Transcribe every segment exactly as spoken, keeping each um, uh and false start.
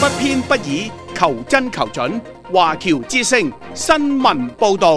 不偏不倚，求真求準。華僑之聲新聞報導。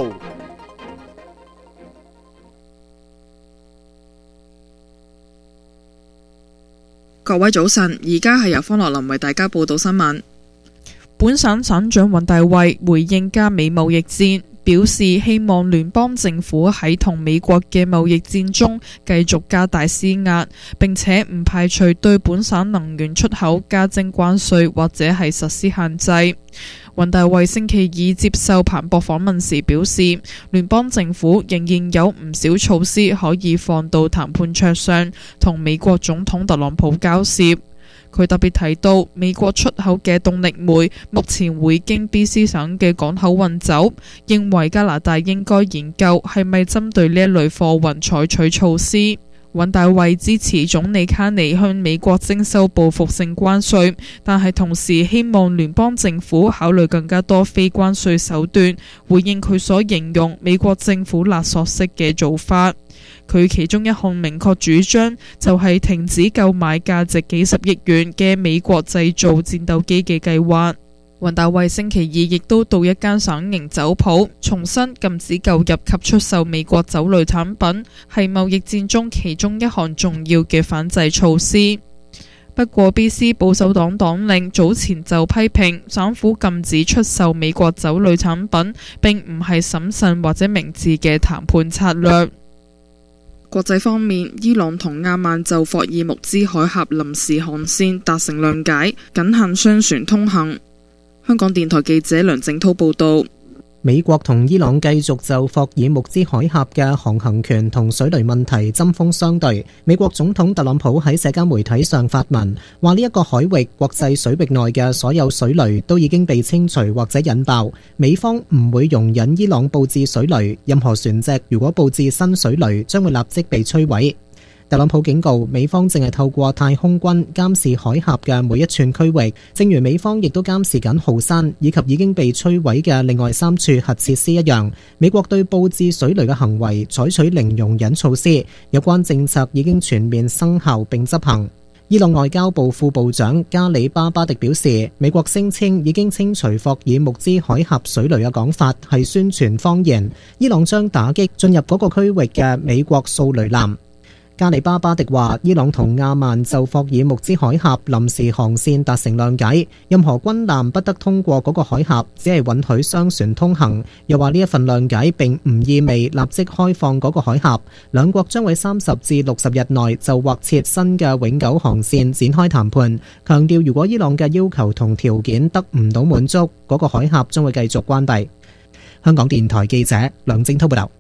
各位早晨，而家係由方樂林為大家報道新聞。 本省省長尹大衛回應加美貿易戰，表示希望聯邦政府喺同美國嘅貿易戰中繼續加大施壓，並且唔排除對本省能源出口加徵關稅或者係實施限制。尹大衛星期二接受彭博訪問時表示，聯邦政府仍然有唔少措施可以放到談判桌上，同美國總統特朗普交涉。佢特別提到，美國出口嘅動力煤目前會經 B C 省嘅港口運走，認為加拿大應該研究係咪針對呢一類貨運採取措施。尹大衛支持總理卡尼向美國徵收報復性關稅，但係同時希望聯邦政府考慮更加多非關稅手段，回應佢所形容美國政府勒索式嘅做法。佢其中一項明確主張就係停止購買價值幾十億元嘅美國製造戰鬥機嘅計劃。尹大衛星期二亦都到一間省營酒鋪，重申禁止購入及出售美國酒類產品係貿易戰中其中一項重要嘅反制措施。不過 B C 保守黨黨領早前就批評省府禁止出售美國酒類產品並唔係審慎或者明智嘅談判策略。 國際方面，伊朗同阿曼就霍爾木茲海峽臨時航線達成諒解，僅限商船通行。香港電台記者梁正濤報道。 美國同伊朗繼續就霍爾木茲海峽嘅航行權同水雷問題針鋒相對。美國總統特朗普喺社交媒體上發文，話呢一個海域國際水域內嘅所有水雷都已經被清除或者引爆，美方唔會容忍伊朗佈置水雷，任何船隻如果佈置新水雷，將會立即被摧毀。特朗普警告，美方正係透過太空軍監視海峽嘅每一寸區域，正如美方亦都監視緊浩山以及已經被摧毀嘅另外三處核設施一樣。美國對佈置水雷嘅行為採取零容忍措施，有關政策已經全面生效並執行。伊朗外交部副部長加里巴巴迪表示，美國聲稱已經清除霍爾木茲海峽水雷嘅講法係宣傳謊言，伊朗將打擊進入嗰個區域嘅美國掃雷艦。加里巴巴迪話，伊朗同阿曼就霍爾木茲海峽臨時航線達成諒解，任何軍艦不得通過嗰個海峽，只係允許商船通行。又話呢一份諒解並唔意味立即開放嗰個海峽，兩國將喺三十至六十日內就劃設新嘅永久航線展開談判。強調如果伊朗嘅要求同條件得唔到滿足，嗰個海峽將會繼續關閉。香港電台記者梁正濤報道。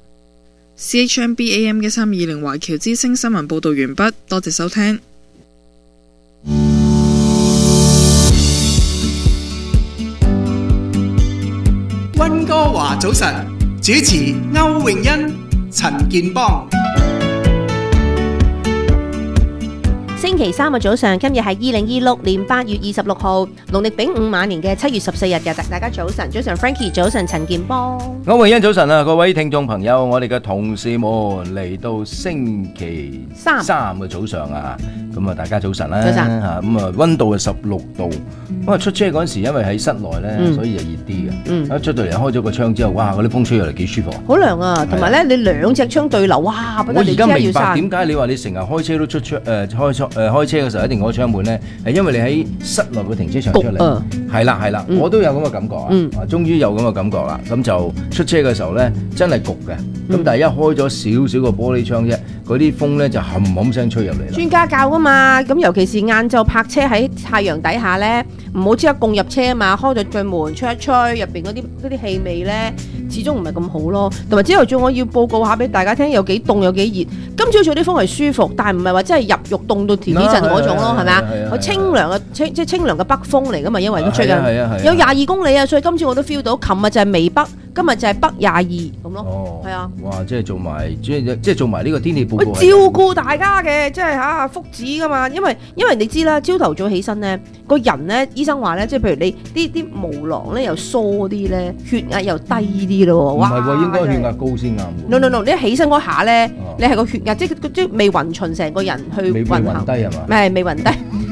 C H M B A M 嘅三二零華僑之聲新聞報道完畢，多謝收聽。 溫哥華早晨，主持歐詠欣、陳健邦。 星期三嘅早上，今日係二零二六年八月二十六號，農曆丙午晚年嘅七月十四日嘅，大家早晨，早晨 Frankie， 早晨陳健邦， 歐詠欣早晨啊，各位聽眾朋友，我哋嘅同事們嚟到星期三嘅早上啊，咁啊大家早晨啦，吓咁啊溫度係十六度，咁啊出車嗰陣時因為喺室內咧，嗯、所以就熱啲嘅，嗯、一出到嚟開咗個窗之後，哇嗰啲風吹落嚟幾舒服， 好涼啊，同埋咧你兩隻窗對流，哇！ 我而家明白點解你話你成日開車都出窗誒開窗。誒開車嘅時候一定開窗門咧，係因為你喺室內嘅停車場出嚟，係啦係啦，我都有咁嘅感覺啊！啊，終於有咁嘅感覺啦，咁就出車嘅時候咧，真係焗嘅。咁但係一開咗少少個玻璃窗啫，嗰啲風咧就冚冚聲吹入嚟啦。專家教噶嘛，咁尤其是晏晝泊車喺太陽底下咧，唔好即刻共入車啊嘛，開咗對門吹一吹，入邊嗰啲嗰啲氣味咧，始終唔係咁好咯。同埋朝頭早我要報告下俾大家聽，有幾凍有幾熱。今朝早啲風係舒服，但係唔係話真係入肉凍到田呢陣嗰種咯，係咪啊？好清涼嘅清即係清涼嘅北風嚟噶嘛，因為都吹緊有廿二公里啊，所以今朝我都 feel 到。琴日就係微北，今日就係北廿二咁咯，係啊。哇！ 即係做埋即係即係做埋呢個天氣報告， 照顧大家嘅，即係嚇福祉噶嘛。因為因為你知啦，朝頭早起身咧，個人咧，醫生話咧，即係譬如你啲啲毛囊咧又疏啲咧，血壓又低啲咯。 唔係喎，應該血壓高先啱。 no no no， 你一起身嗰下咧，你係個血壓即係即係未勻循成個人去運行。 未暈低係嘛？ 唔係未暈低。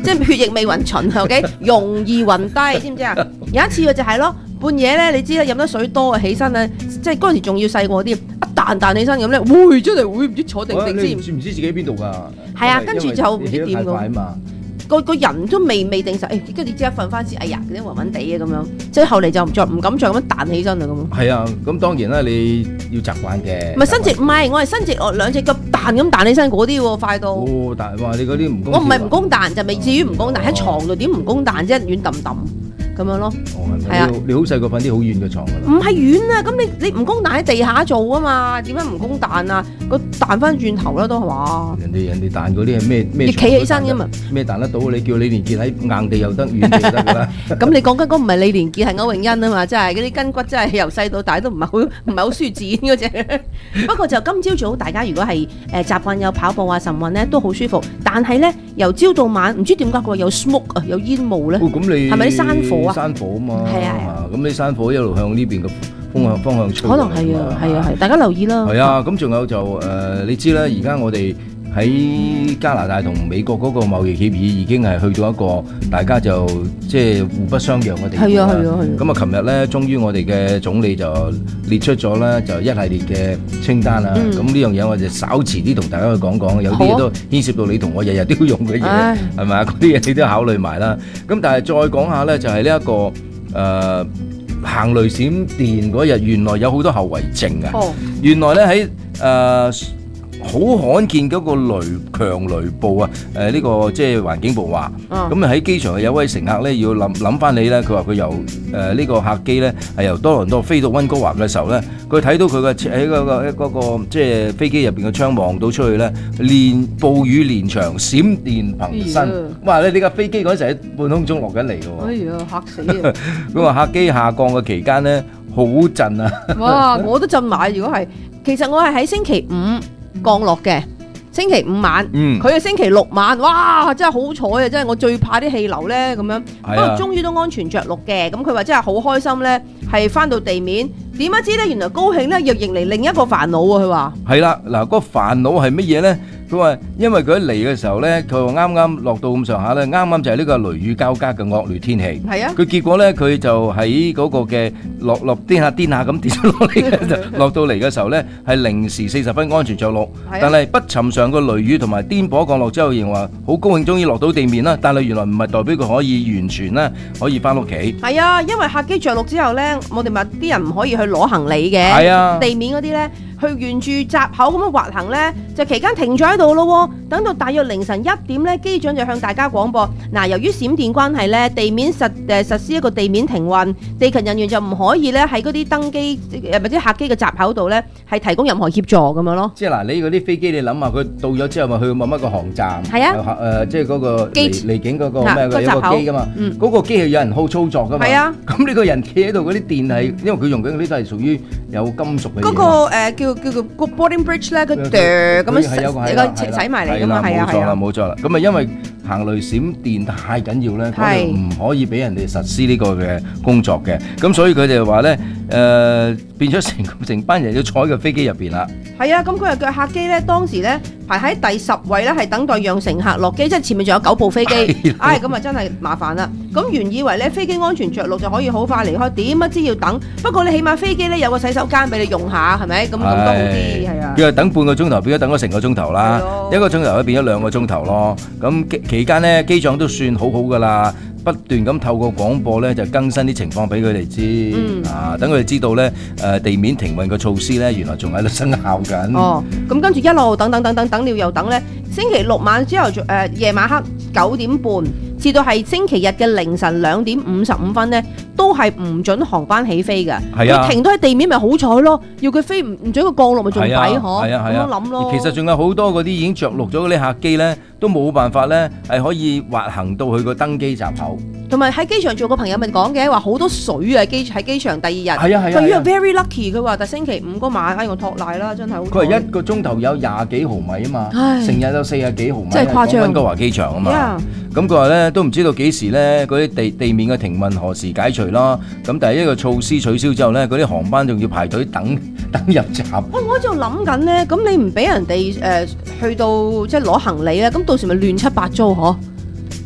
即係血液未運循 ，OK， 容易暈低，知唔知啊？有一次就係咯，半夜咧，你知啦，飲得水多啊，起身咧，即係嗰陣時仲要細個啲，一彈彈起身咁咧，會真係會唔知坐定定知唔知唔知自己喺邊度㗎？ 係啊，跟住就唔知點㗎。個個人都未未定實，誒跟住即刻瞓翻先，哎呀，嗰啲暈暈地嘅咁樣，即係後嚟就再唔敢再咁樣彈起身啦咁。係啊，咁當然啦，你要習慣嘅。 唔係伸直，唔係我係伸直我兩隻腳彈咁彈起身嗰啲喎，快到。 哦，但係話你嗰啲唔公。 我唔係唔公彈，就未至於唔公彈，喺床度點唔公彈啫，軟揼揼咁樣咯。 哦，係咪？係啊，你好細個瞓啲好軟嘅床㗎啦。 唔係軟啊，咁你你唔公彈喺地下做啊嘛，點解唔公彈啊？個彈翻轉頭啦都係話。人哋人哋彈嗰啲係咩咩？要企起身㗎嘛。咩彈得到？你叫李連杰喺硬地又得，軟地又得㗎啦。咁你講緊嗰唔係李連杰，係歐永欣啊嘛，真係嗰啲筋骨真係由細到大都唔係好唔係好舒展嗰隻。不過就今朝早大家如果係誒習慣有跑步啊晨運咧，都好舒服。但係咧由朝到晚唔知點解佢有 smoke 啊，有煙霧咧。咁你係咪啲山火啊？山火啊嘛。係啊。咁你山火一路向呢邊嘅風向方向吹。可能係啊，係啊，係，大家留意啦。係啊，咁仲有就誒，你知啦，而家我哋喺加拿大同美國嗰個貿易協議已經係去到一個大家就即係互不相讓嘅地方啦。係啊，係啊，係啊。咁啊，琴日咧，終於我哋嘅總理就列出咗咧，就一系列嘅清單啦。咁呢樣嘢我就稍遲啲同大家去講講，有啲嘢都牽涉到你同我日日都要用嘅嘢，係咪啊？嗰啲嘢你都要考慮埋啦。咁但係再講下咧，就係呢一個誒行雷閃電嗰日，原來有好多後遺症啊！哦、原來咧喺誒好罕見嗰個雷強雷暴啊！誒、呃、呢、這個即係環境部話，咁啊喺機場有位乘客咧要諗諗翻你咧，佢話佢由誒呢、呃這個客機咧係由多倫多飛到溫哥華嘅時候咧，佢睇到佢嘅喺嗰個嗰、那個即係飛機入邊嘅窗望到出去咧，連暴雨連場，閃電頻生。哇！你呢架飛機嗰陣時喺半空中落緊嚟嘅喎。哎呀，嚇死啊！佢話客機下降嘅期間咧好震啊！ 哇！我都震埋。如果係，其實我係喺星期五降落嘅，星期五晚，佢係、嗯、星期六晚，哇！真係好彩啊！真係我最怕啲氣流咧咁樣，不過終於都安全着陸嘅。咁佢話真係好開心咧，係翻到地面，點不知咧原來高興咧又迎嚟另一個煩惱啊！佢話係啦，嗱，嗰個煩惱係乜嘢咧？佢話因為佢一嚟嘅時候咧，佢話啱啱落到咁上下咧，啱啱就係呢個雷雨交加嘅惡劣天氣。係啊，佢結果咧佢就喺嗰個嘅落落顛下顛下咁跌咗落嚟嘅，就落到嚟嘅時候咧係零時四十分安全着陸。係啊，但係不尋常嘅雷雨同埋顛簸降落之後，認為好高興終於落到地面啦。但係原來唔係代表佢可以完全咧可以翻屋企。係啊，因為客機着陸之後咧，我哋咪啲人唔可以去攞行李嘅。係啊，地面嗰啲咧。去沿住閘口咁樣滑行咧，就期間停咗喺度咯。等到大約凌晨一點咧，機長就向大家廣播：嗱，由於閃電關係咧，地面實誒實施一個地面停運，地勤人員就唔可以咧喺嗰啲登機誒或者客機嘅閘口度咧係提供任何協助咁樣咯。即係嗱，你嗰啲飛機你諗下，佢到咗之後咪去某一個航站，係啊，誒即係嗰個離離境嗰個咩嘅有個機噶嘛，嗰個機係有人好操作噶嘛。係啊，咁呢個人企喺度嗰啲電係，因為佢用緊嗰啲都係屬於有金屬嘅嘢。嗰個誒叫。叫做個 boarding bridge 咧，個哚咁樣洗洗埋嚟噶嘛，係啊，冇錯啦，冇錯啦。咁啊，因為行雷閃電太緊要咧，咁就唔可以俾人哋實施呢個嘅工作嘅。咁所以佢哋話咧，誒變咗成成班人要坐喺個飛機入邊啦。係啊，咁佢話嘅客機咧，當時咧排喺第十位咧，係等待讓乘客落機，即係前面仲有九部飛機。唉，咁啊真係麻煩啦。咁原以為咧飛機安全着陸就可以好快離開，點不知要等。不過你起碼飛機咧有個洗手間俾你用下，係咪？咁咁都好啲，係啊。佢話等半個鐘頭，變咗等咗成個鐘頭啦。一個鐘頭咧變咗兩個鐘頭咯。咁期期間咧，機長都算好好噶啦。不斷咁透過廣播咧，就更新啲情況俾佢哋知，嗯、啊，等佢哋知道咧，誒地面停運嘅措施咧，原來仲喺度生效緊。哦，咁跟住一路等等等等等了又等咧，星期六晚之後誒夜晚黑九點半至到係星期日嘅凌晨兩點五十五分咧，都係唔準航班起飛嘅。係啊，佢停到喺地面咪好彩咯，要佢飛唔唔準佢降落咪仲抵嗬？係啊係啊，咁樣諗咯。其實仲有好多嗰啲已經着陸咗嗰啲客機咧，都冇辦法咧係可以滑行到去個登機閘口。同埋喺機場做個朋友咪講嘅，話好多水啊！機喺機場第二日，係啊係啊，佢話 very lucky，佢話但星期五嗰晚，哎我托賴啦，真係好。佢係一個鐘頭有廿幾毫米啊嘛，成日有四十幾毫米，真係誇張。溫哥華機場啊嘛，咁佢話咧都唔知道幾時咧嗰啲地地面嘅停運何時解除啦。咁第一個措施取消之後咧，嗰啲航班仲要排隊等等入閘。喂，我就諗緊咧，咁你唔俾人哋誒去到即係攞行李咧，咁到時咪亂七八糟嗬？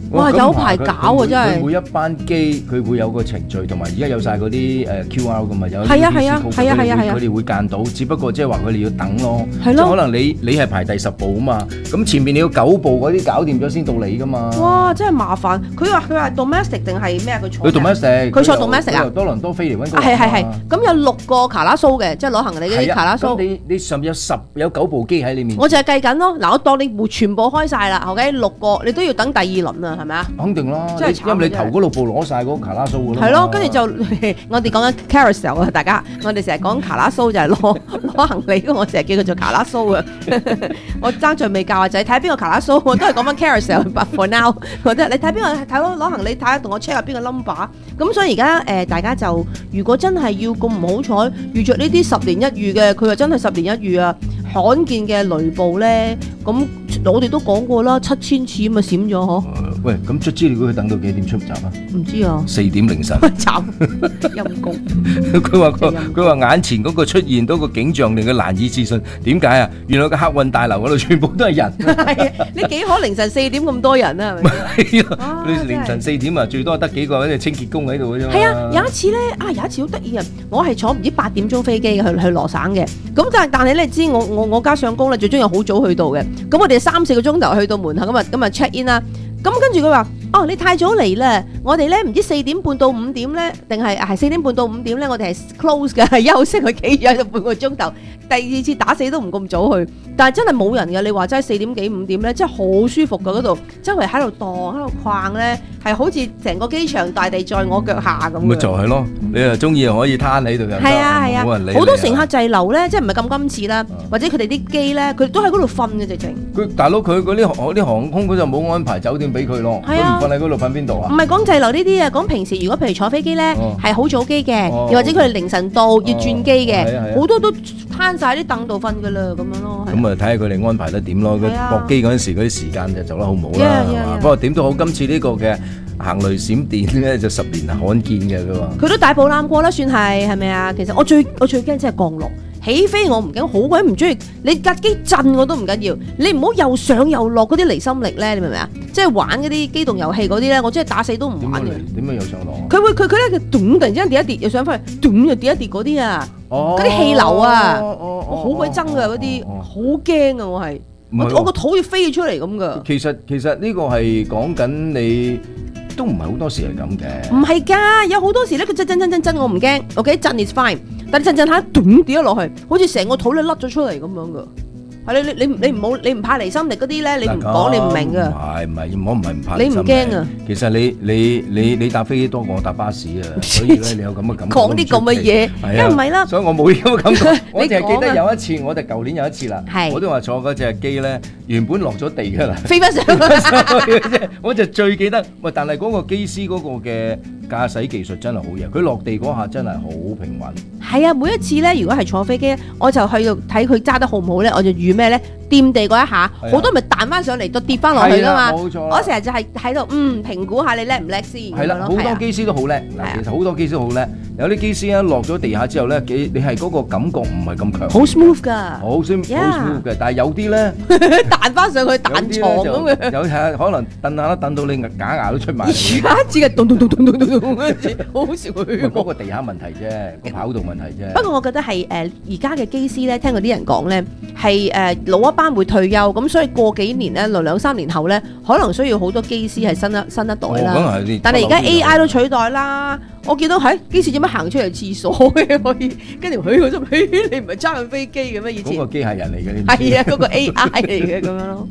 哇，有排搞啊，真係。 佢每一班機佢會有個程序，同埋而家有晒嗰啲誒 Q R 噶嘛，有係啊係啊係啊係啊係啊， 佢哋會間到，只不過即係話佢哋要等咯。 係咯， 可能你你係排第十部啊嘛，咁前面你要九部嗰啲搞掂咗先到你噶嘛。 哇，真係麻煩。佢話佢話 domestic 定係咩？佢坐。 佢 domestic。 佢坐 domestic 啊？ 多倫多飛嚟溫哥華。 係係係。咁有六個卡拉蘇嘅，即係攞行李嗰啲卡拉蘇。 咁你你上面有十有九部機喺你面前。 我就係計緊咯。嗱，我當你全部開晒啦 ，OK， 六個你都要等第二輪啊，係咪啊？ 肯定啦，因為你頭嗰六部攞晒嗰個卡拉蘇㗎啦。 係咯，跟住就我哋講緊 carousel 啊，大家，我哋成日講卡拉蘇就係攞攞行李，我成日叫佢做卡拉蘇啊。我爭在未教阿仔睇下邊個卡拉蘇，我都係講翻 carousel。But for now， 我都係你睇邊個睇攞攞行李，睇下同我 check 下邊個 number。咁所以而家誒大家就如果真係要咁唔好彩遇着呢啲十年一遇嘅，佢話真係十年一遇啊，罕見嘅雷暴咧，咁我哋都講過啦，七千次咁啊閃咗嗬。 喂，咁出資料佢等到幾點出閘啊？ 唔知啊， 四點凌晨。 慘，陰公。 佢話佢佢話眼前嗰個出現到個景象令佢難以置信，點解啊？原來個客運大樓嗰度全部都係人。 係啊，你幾可凌晨四點咁多人啊？係咪？ 係啊，你凌晨四點啊，最多得幾個嗰啲清潔工喺度嘅啫嘛。 係啊，有一次咧啊，有一次好得意啊，我係坐唔知八點鐘飛機去去羅省嘅，咁但但係你知我我我家上工咧最中意好早去到嘅，咁我哋三四個鐘頭去到門口咁啊咁啊 check in 啦。咁跟住佢話：哦，你太早嚟啦！我哋咧唔知四點半到五點咧，定係係四點半到五點咧，我哋係 close 嘅，係休息，佢企咗喺度半個鐘頭。第二次打死都唔咁早去，但係真係冇人嘅。你話真係四點幾五點咧，真係好舒服㗎嗰度，周圍喺度蕩喺度逛咧，係好似成個機場大地在我腳下咁。 咪就係咯，你又中意又可以攤喺度嘅。 係啊係啊，好多乘客滯留咧，即係唔係咁今次啦， 啊、 或者佢哋啲機咧，佢都喺嗰度瞓嘅直情。 佢大佬佢嗰啲航啲航空佢就冇安排酒店俾佢咯，佢唔瞓喺嗰度瞓邊度啊？ 唔係講滯留呢啲啊，講平時如果譬如坐飛機咧係好早機嘅， 哦、 又或者佢哋凌晨到、哦、要轉機嘅，好、 哦、 多都攤晒啲凳度瞓噶啦，咁樣咯。 咁啊睇下佢哋安排得點咯。佢駁機嗰陣時嗰啲時間就做得好唔好啦，係嘛、 yeah, yeah, yeah. 不過點都好，今次呢個嘅行雷閃電咧就十年罕見嘅佢話。 佢都大步攬過啦，算係係咪啊？其實我最我最驚即係降落。起飛我唔驚，好鬼唔中意。你架機震我都唔緊要，你唔好又上又落嗰啲離心力咧，你明唔明啊？即係玩嗰啲機動遊戲嗰啲咧，我真係打死都唔玩嘅。 點解又上落？ 佢會佢佢咧，咚突然之間跌一跌，又上翻去，咚又跌一跌嗰啲啊！嗰啲氣流啊，我好鬼憎噶嗰啲，好驚啊！我係我我個肚要飛出嚟咁噶。 其實其實呢個係講緊你。都唔係好多時係咁嘅， 唔係㗎，有好多時咧，佢震震震震震，我唔驚 ，OK， 震 is fine， 但係震震下，咚跌咗落去，好似成個肚咧甩咗出嚟咁樣㗎。係你你你你唔好你唔怕離心力嗰啲咧，你唔講你唔明㗎。唔係唔係，我唔係唔怕離心力。你唔驚啊？ 其實你你你你搭飛機多過我搭巴士啊，所以咧你有咁嘅感覺。 講啲咁嘅嘢，梗係唔係啦。 所以我冇呢個感覺。我淨係記得有一次，我哋舊年有一次啦，我都話坐嗰隻機咧，原本落咗地㗎啦， 飛翻上去。 我就最記得，喂，但係嗰個機師嗰個嘅駕駛技術真係好嘢，佢落地嗰下真係好平穩。 係啊，每一次咧，如果係坐飛機，我就去到睇佢揸得好唔好咧，我就預咩咧？掂地嗰一下，好多咪彈翻上嚟，就跌翻落去噶嘛。冇錯。我成日就係喺度嗯評估下你叻唔叻先。 係啦，好多機師都好叻。嗱，其實好多機師都好叻。有啲機師咧落咗地下之後咧，幾你係嗰個感覺唔係咁強。 好 smooth 㗎。 好 smooth，好 smooth 嘅。但係有啲咧彈翻上去彈床咁嘅。 有係可能蹬下都蹬到你假牙都出埋。 而家只係咚咚咚咚咚咚咚嗰陣時，好好笑佢。 嗰個地下問題啫，個跑道問題啫。 不過我覺得係誒而家嘅機師咧，聽嗰啲人講咧係誒老一班會退休。咁所以過幾年咧，兩兩三年後咧，可能需要好多機師係新一新一代啦。哦、但係而家 A I 都取代啦。我見到喺機師點樣行出嚟廁所嘅可以，跟住佢我就你唔係揸緊飛機嘅咩？以前嗰個機械人嚟嘅， 係啊，嗰、嗰個 A I 嚟嘅咁樣咯。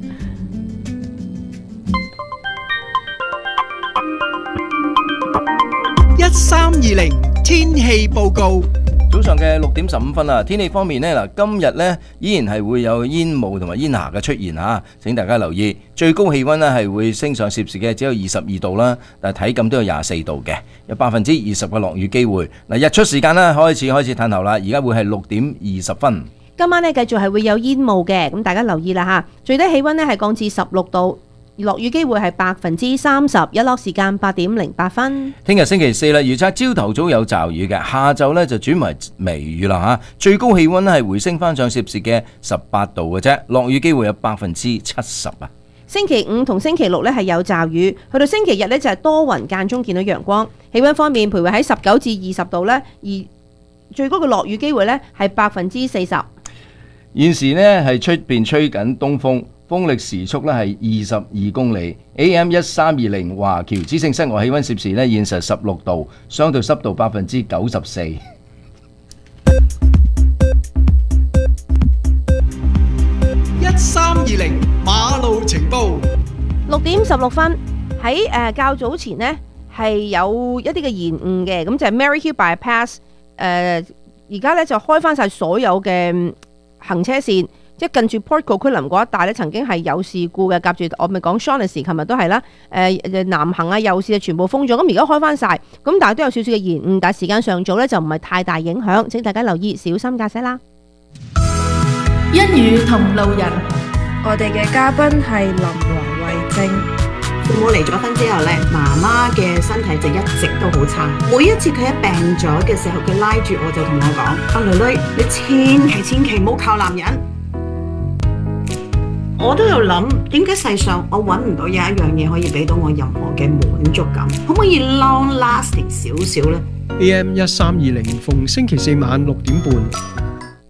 一三二零天氣報告。 早上嘅六點十五分啊，天氣方面呢，嗱，今日呢依然係會有煙霧同埋煙霞嘅出現啊，請大家留意。最高氣溫呢係會升上攝氏嘅只有二十二度啦，但係體感都有廿四度嘅，有百分之二十嘅落雨機會。嗱，日出時間呢開始開始探頭啦，而家會係六點二十分。 今晚呢繼續係會有煙霧嘅，咁大家留意啦吓，最低氣溫呢係降至十六度。落雨機會係百分之三十，日落時間八點零八分。 聽日星期四啦，預測朝頭早有驟雨嘅，下晝呢就轉為微雨啦吓。最高氣溫係回升翻上攝氏嘅十八度嘅啫，落雨機會有百分之七十啊。 星期五同星期六咧係有驟雨，去到星期日咧就係多雲間中見到陽光。氣溫方面徘徊喺十九至二十度咧，而最高嘅落雨機會咧係百分之四十。 現時呢係出邊吹緊東風，風力時速咧係二十二公里。A M 一三二零華僑之聲室外氣溫攝氏咧現實十六度，相對濕度百分之九十四。 一三二零馬路情報， 六點十六分喺誒較早前呢係有一啲嘅延誤嘅，咁就係 Maryhill Bypass 誒而家咧就開翻晒所有嘅行車線，即係近住 Port Coquitlam 嗰一帶咧曾經係有事故嘅，夾住我咪講 Shaughnessy 琴日都係啦，誒南行啊右線啊全部封咗，咁而家開翻晒，咁但係都有少少嘅延誤，但係時間上早咧就唔係太大影響，請大家留意小心駕駛啦。 一語同路人，我哋嘅嘉賓係林黃慧貞。 父母離咗婚之後咧，媽媽嘅身體就一直都好差。每一次佢一病咗嘅時候，佢拉住我就同我講：阿女女，你千祈千祈唔好靠男人。我都有諗，點解世上我揾唔到有一樣嘢可以俾到我任何嘅滿足感？可唔可以 long lasting 少少呢？ A M 一三二零逢星期四晚六點半。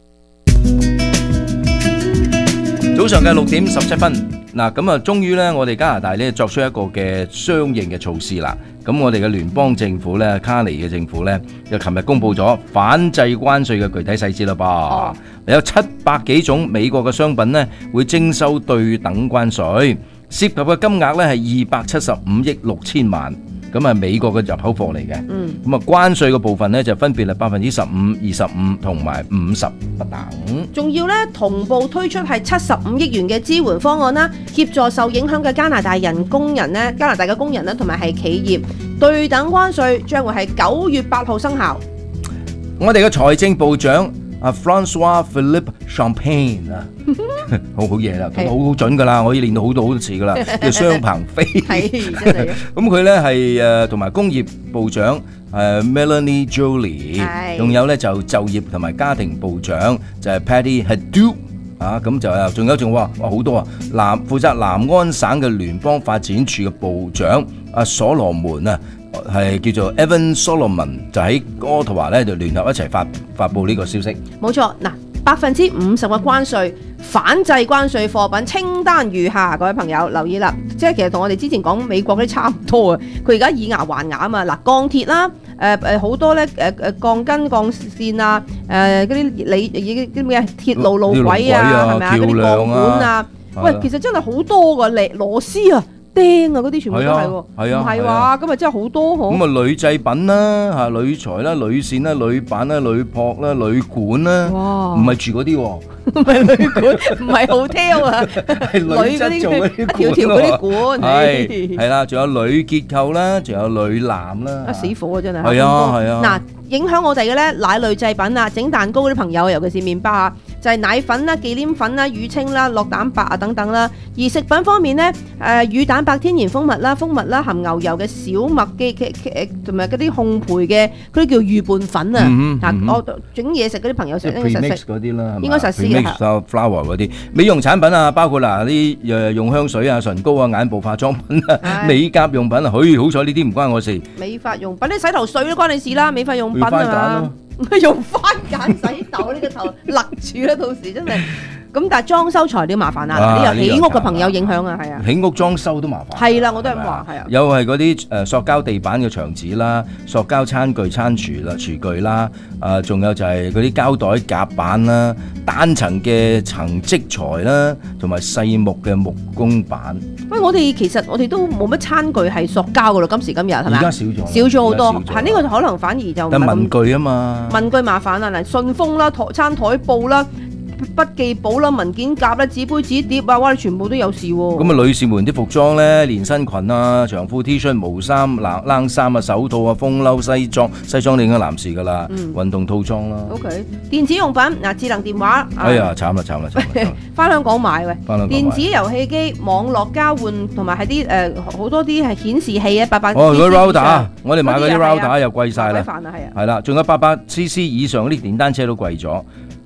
早上嘅六點十七分，嗱咁啊，終於咧，我哋加拿大咧作出一個嘅相應嘅措施啦。咁我哋嘅聯邦政府咧，卡尼嘅政府咧，就琴日公布咗反制關稅嘅具體細節啦噃。哦、有七百幾種美國嘅商品咧會徵收對等關稅，涉及嘅金額咧係二百七十五億六千萬。咁係美國嘅入口貨嚟嘅，咁啊關稅嘅部分呢，就分別係百分之十五、二十五同埋五十不等。 仲要呢同步推出係七十五億元嘅支援方案啦，協助受影響嘅加拿大人工人呢，加拿大嘅工人呢，同埋係企業對等關稅將會係九月八號生效。 我哋嘅財政部長阿 François Philippe Champagne 啊，好好嘢啦，好好準噶啦，我可以練到好多好多次噶啦，叫雙鵬飛。係真係。咁佢咧係誒同埋工業部長誒 Melanie Joly， 仲有咧就就業同埋家庭部長就係 Patty Hadu 啊，咁就啊，仲有仲話哇好多啊，南負責南安省嘅聯邦發展處嘅部長阿所羅門啊。係叫做 Evan Solomon， 就喺渥太華咧就聯合一齊發發佈呢個消息。冇錯，嗱，百分之五十嘅關稅，反制關稅貨品清單如下，各位朋友留意啦。即係其實同我哋之前講美國嗰啲差唔多啊。佢而家以牙還牙啊嘛。嗱，鋼鐵啦，誒誒好多咧，誒誒鋼筋、鋼線啊，誒嗰啲你啲咩鐵路路軌啊，係咪啊？嗰啲鋼管啊，喂，其實真係好多噶，螺螺絲啊。釘啊！嗰啲全部都係喎，唔係話咁啊，真係好多嗬。咁啊，鋁製品啦，嚇鋁材啦、鋁線啦、鋁板啦、鋁箔啦、鋁管啦，哇！唔係住嗰啲喎，唔係鋁管，唔係 hotel 啊，係鋁質做嗰啲管，一條條嗰啲管，係係啦，仲有鋁結構啦，仲有鋁籃啦，啊死火啊真係，係啊係啊。嗱，影響我哋嘅咧奶類製品啊，整蛋糕嗰啲朋友，尤其是麵包啊。就係奶粉啦、忌廉粉啦、乳清啦、酪蛋白啊等等啦。而食品方面呢，誒乳蛋白、天然蜂蜜啦、蜂蜜啦、含牛油嘅小麥嘅嘅同埋嗰啲烘焙嘅嗰啲叫預拌粉啊。嗱，我整嘢食嗰啲朋友食應該實食嗰啲啦，應該實施嘅。flour 嗰啲美容產品啊，包括嗱啲誒用香水啊、唇膏啊、眼部化妝品啊、美甲用品啊，許好彩呢啲唔關我事。美髮用品，你洗頭水都關你事啦，美髮用品啊嘛。用番梘洗頭呢個頭勒住啦，到時真係咁。但係裝修材料麻煩啊，呢有起屋嘅朋友影響啊，係啊，起屋裝修都麻煩。係啦，我都係咁話，係啊。又係嗰啲誒塑膠地板嘅牆紙啦，塑膠餐具餐廚啦、廚具啦，誒仲有就係嗰啲膠袋夾板啦、單層嘅層積材啦，同埋細木嘅木工板。喂，我哋其實我哋都冇乜餐具係塑膠噶咯，今時今日係咪？而家少咗，少咗好多。係呢個可能反而就但係文具啊嘛，文具麻煩啊，嗱，信封啦、台餐台布啦、筆記簿啦、文件夾啦、紙杯紙碟啊，哇！全部都有事喎。咁啊，女士們啲服裝咧，連身裙啊、長褲 T 恤、毛衫、冷冷衫啊、手套啊、風褸、西裝，西裝你應該男士噶啦，運動套裝啦。OK， 電子用品嗱，智能電話。哎呀，慘啦慘啦慘啦！翻香港買喂，電子遊戲機、網絡交換同埋係啲誒好多啲係顯示器啊，八百。哦，嗰啲 router，我哋買嗰啲 router 又貴晒啦。係啊，係啦，仲有八百 C C 以上嗰啲電單車都貴咗。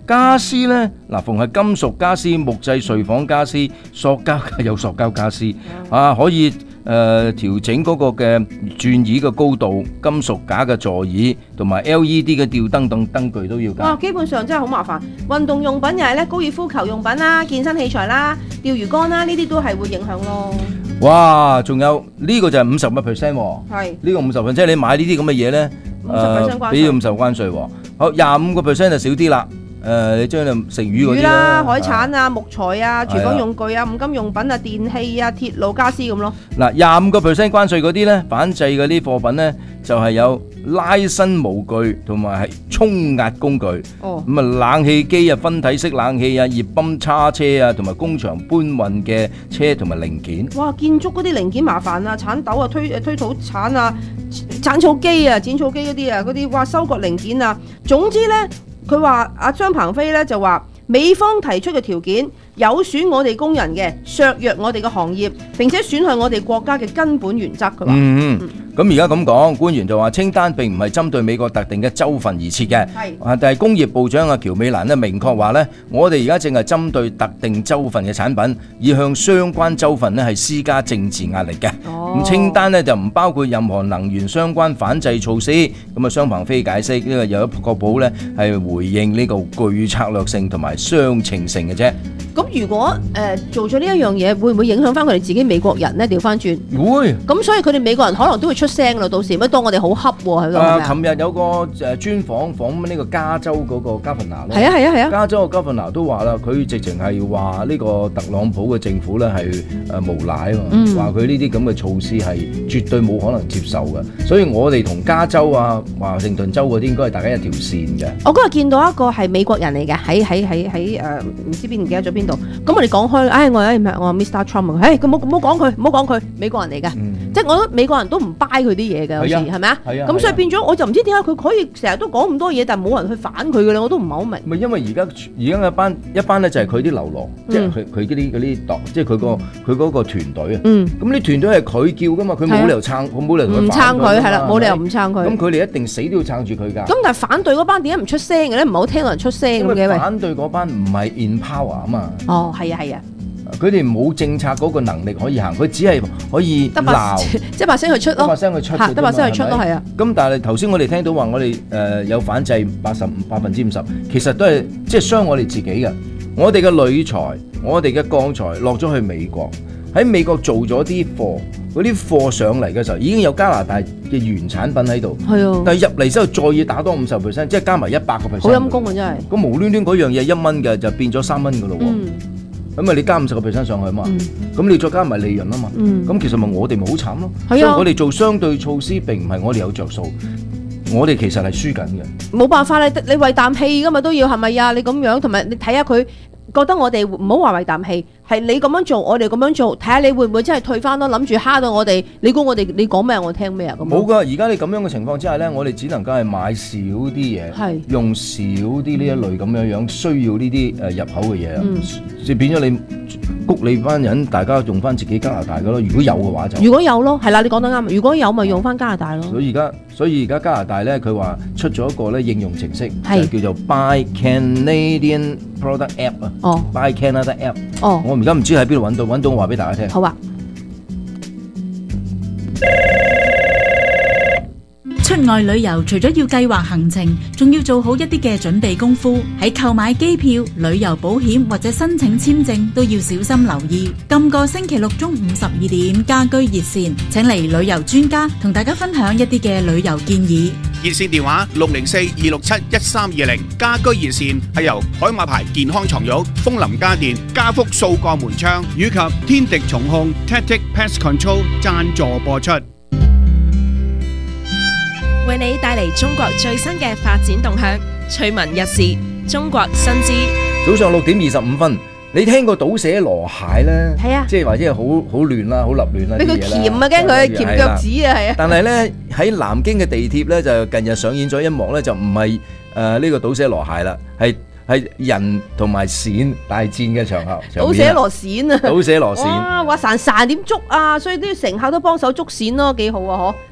家私呢，嗱，逢係金屬家私、木製睡房家私、塑膠有塑膠家私啊，可以誒調整嗰個嘅轉椅嘅高度、金屬架嘅座椅同埋 L E D 嘅吊燈等燈具都要㗎。 哇，基本上真係好麻煩。運動用品又係咧，高爾夫球用品啦、健身器材啦、釣魚竿啦，呢啲都係會影響咯。 哇，仲有呢個就係五十個 percent 喎。 係呢個五十 percent，即係你買呢啲咁嘅嘢咧，誒俾五十關稅喎。好，廿五個 percent 就少啲啦。誒，你將你食魚嗰啲啦，海產啊、木材啊、廚房用具啊、五金用品啊、電器啊、鐵路家私咁咯。 嗱，廿五個 percent 關稅嗰啲咧，反制嗰啲貨品咧，就係有拉伸模具同埋係沖壓工具。哦。咁啊，冷氣機啊、分體式冷氣啊、熱泵叉車啊，同埋工場搬運嘅車同埋零件。 哇！建築嗰啲零件麻煩啊，鏟斗啊、推誒推土鏟啊、斬草機啊、剪草機嗰啲啊，嗰啲哇收割零件啊，總之咧。佢話阿張鵬飛咧就話，美方提出嘅條件有損我哋工人嘅，削弱我哋嘅行業，並且損害我哋國家嘅根本原則。佢話，嗯嗯， 咁而家咁講，官員就話清單並唔係針對美國特定嘅州份而設嘅，係，但係工業部長阿喬美蘭咧明確話咧，我哋而家正係針對特定州份嘅產品，而向相關州份咧係施加政治壓力嘅。哦，咁清單咧就唔包括任何能源相關反制措施。咁啊，張鵬飛解釋呢個有確保咧係回應呢個具策略性同埋相稱性嘅啫。 咁如果誒、呃、做咗呢一樣嘢，會唔會影響翻佢哋自己美國人咧？調翻轉會。 咁所以佢哋美國人可能都會出聲啦。到時乜當我哋好恰喎喺度。 啊，琴日有個誒專訪訪問呢個加州嗰個 governor 咧。 係啊係啊係啊。 加州嘅 governor 都話啦，佢直情係話呢個特朗普嘅政府咧係誒無賴啊嘛，話佢呢啲咁嘅措施係絕對冇可能接受嘅。所以我哋同加州啊、華盛頓州嗰啲應該係大家一條線嘅。 我嗰日見到一個係美國人嚟嘅，喺喺喺喺誒唔知邊唔記得咗邊度。咁我哋講開，唉、哎，我誒我 Mister Trump 啊，唉，佢冇冇講佢，唔好講佢，美國人嚟嘅，嗯、即係我覺得美國人都唔 buy 佢啲嘢嘅，有時係咪啊？係啊。咁所以變咗，我就唔知點解佢可以成日都講咁多嘢，但係冇人去反佢嘅咧，我都唔係好明。 唔係因為而家而家一班一班咧就係佢啲流浪，嗯、即係佢佢嗰啲嗰啲黨，即係佢個佢嗰個團隊啊。嗯。咁啲團隊係佢叫噶嘛，佢冇理由撐，佢冇理由唔撐佢，係啦，冇理由唔撐佢。咁佢哋一定死都要撐住佢㗎。咁但係反對嗰班點解唔出聲嘅咧？唔係好聽到人出聲咁嘅。反對嗰班唔係 in power 啊嘛。哦，係啊，係啊。 佢哋冇政策嗰個能力可以行，佢只係可以鬧， 即係把聲去出咯，得把聲去出，得把聲去出咯，係啊。咁但係頭先我哋聽到話，我哋誒有反制八十五百分之五十，其實都係即係傷我哋自己嘅。我哋嘅鋁材、我哋嘅鋼材落咗去美國，喺美國做咗啲貨，嗰啲貨上嚟嘅時候已經有加拿大嘅原產品喺度，係啊。但係入嚟之後再要打多五十 percent， 即係加埋一百個 percent， 好陰功啊真係。 咁無端端嗰樣嘢一蚊嘅就變咗三蚊嘅咯喎。嗯咁啊！你加五十個 percent 上去嘛？咁、嗯、你再加埋利潤啊嘛？咁、嗯、其實咪我哋咪好慘咯？係啊！所以我哋做相對措施並唔係我哋有着數，我哋其實係輸緊嘅。冇辦法啦，你為啖氣噶嘛都要係咪啊？你咁樣同埋你睇下佢覺得我哋唔好話為啖氣，係你咁樣做，我哋咁樣做，睇下你會唔會真係退翻咯？諗住蝦到我哋，你估我哋你講咩我聽咩啊？咁冇噶，而家你咁樣嘅情況之下咧，我哋只能夠係買少啲嘢，用少啲呢一類咁樣樣需要呢啲誒入口嘅嘢啊，即係、嗯、變咗你谷你班人，大家用翻自己加拿大嘅咯。如果有嘅話就， 如果有咯，係啦，你講得啱。如果有咪用翻加拿大咯。 所以而家，所以而家加拿大咧，佢話出咗一個咧應用程式，就叫做 Buy Canadian Product App 啊。哦 ，Buy Canada App。哦，我而家唔知喺邊度揾到，揾到我話俾大家聽。 好啊。 出外旅遊除咗要計劃行程，仲要做好一啲嘅準備功夫。喺購買機票、旅遊保險或者申請簽證都要小心留意。今個星期六中午十二點，家居熱線請嚟旅遊專家同大家分享一啲嘅旅遊建議。 熱線電話六零四二六七一三二零，家居熱線係由海馬牌健康床褥、楓林家電、家福數個門窗以及天敵蟲控 Tactic Pest Control 贊助播出， 為你帶嚟中國最新嘅發展動向，趣聞逸事，中國新知。 早上六點二十五分，你聽過倒瀉羅蟹咧？ 係啊， 即係或者係好好亂啦，好立亂啦。 俾佢鉗啊，驚佢鉗腳趾啊，係啊。 但係咧喺南京嘅地鐵咧，就近日上演咗一幕咧，就唔係誒呢個倒瀉羅蟹啦，係係人同埋鱔大戰嘅場合。 倒瀉羅鱔啊！ 倒瀉羅鱔。 哇！話潺潺點捉啊，所以啲乘客都幫手捉鱔咯，幾好啊！嗬。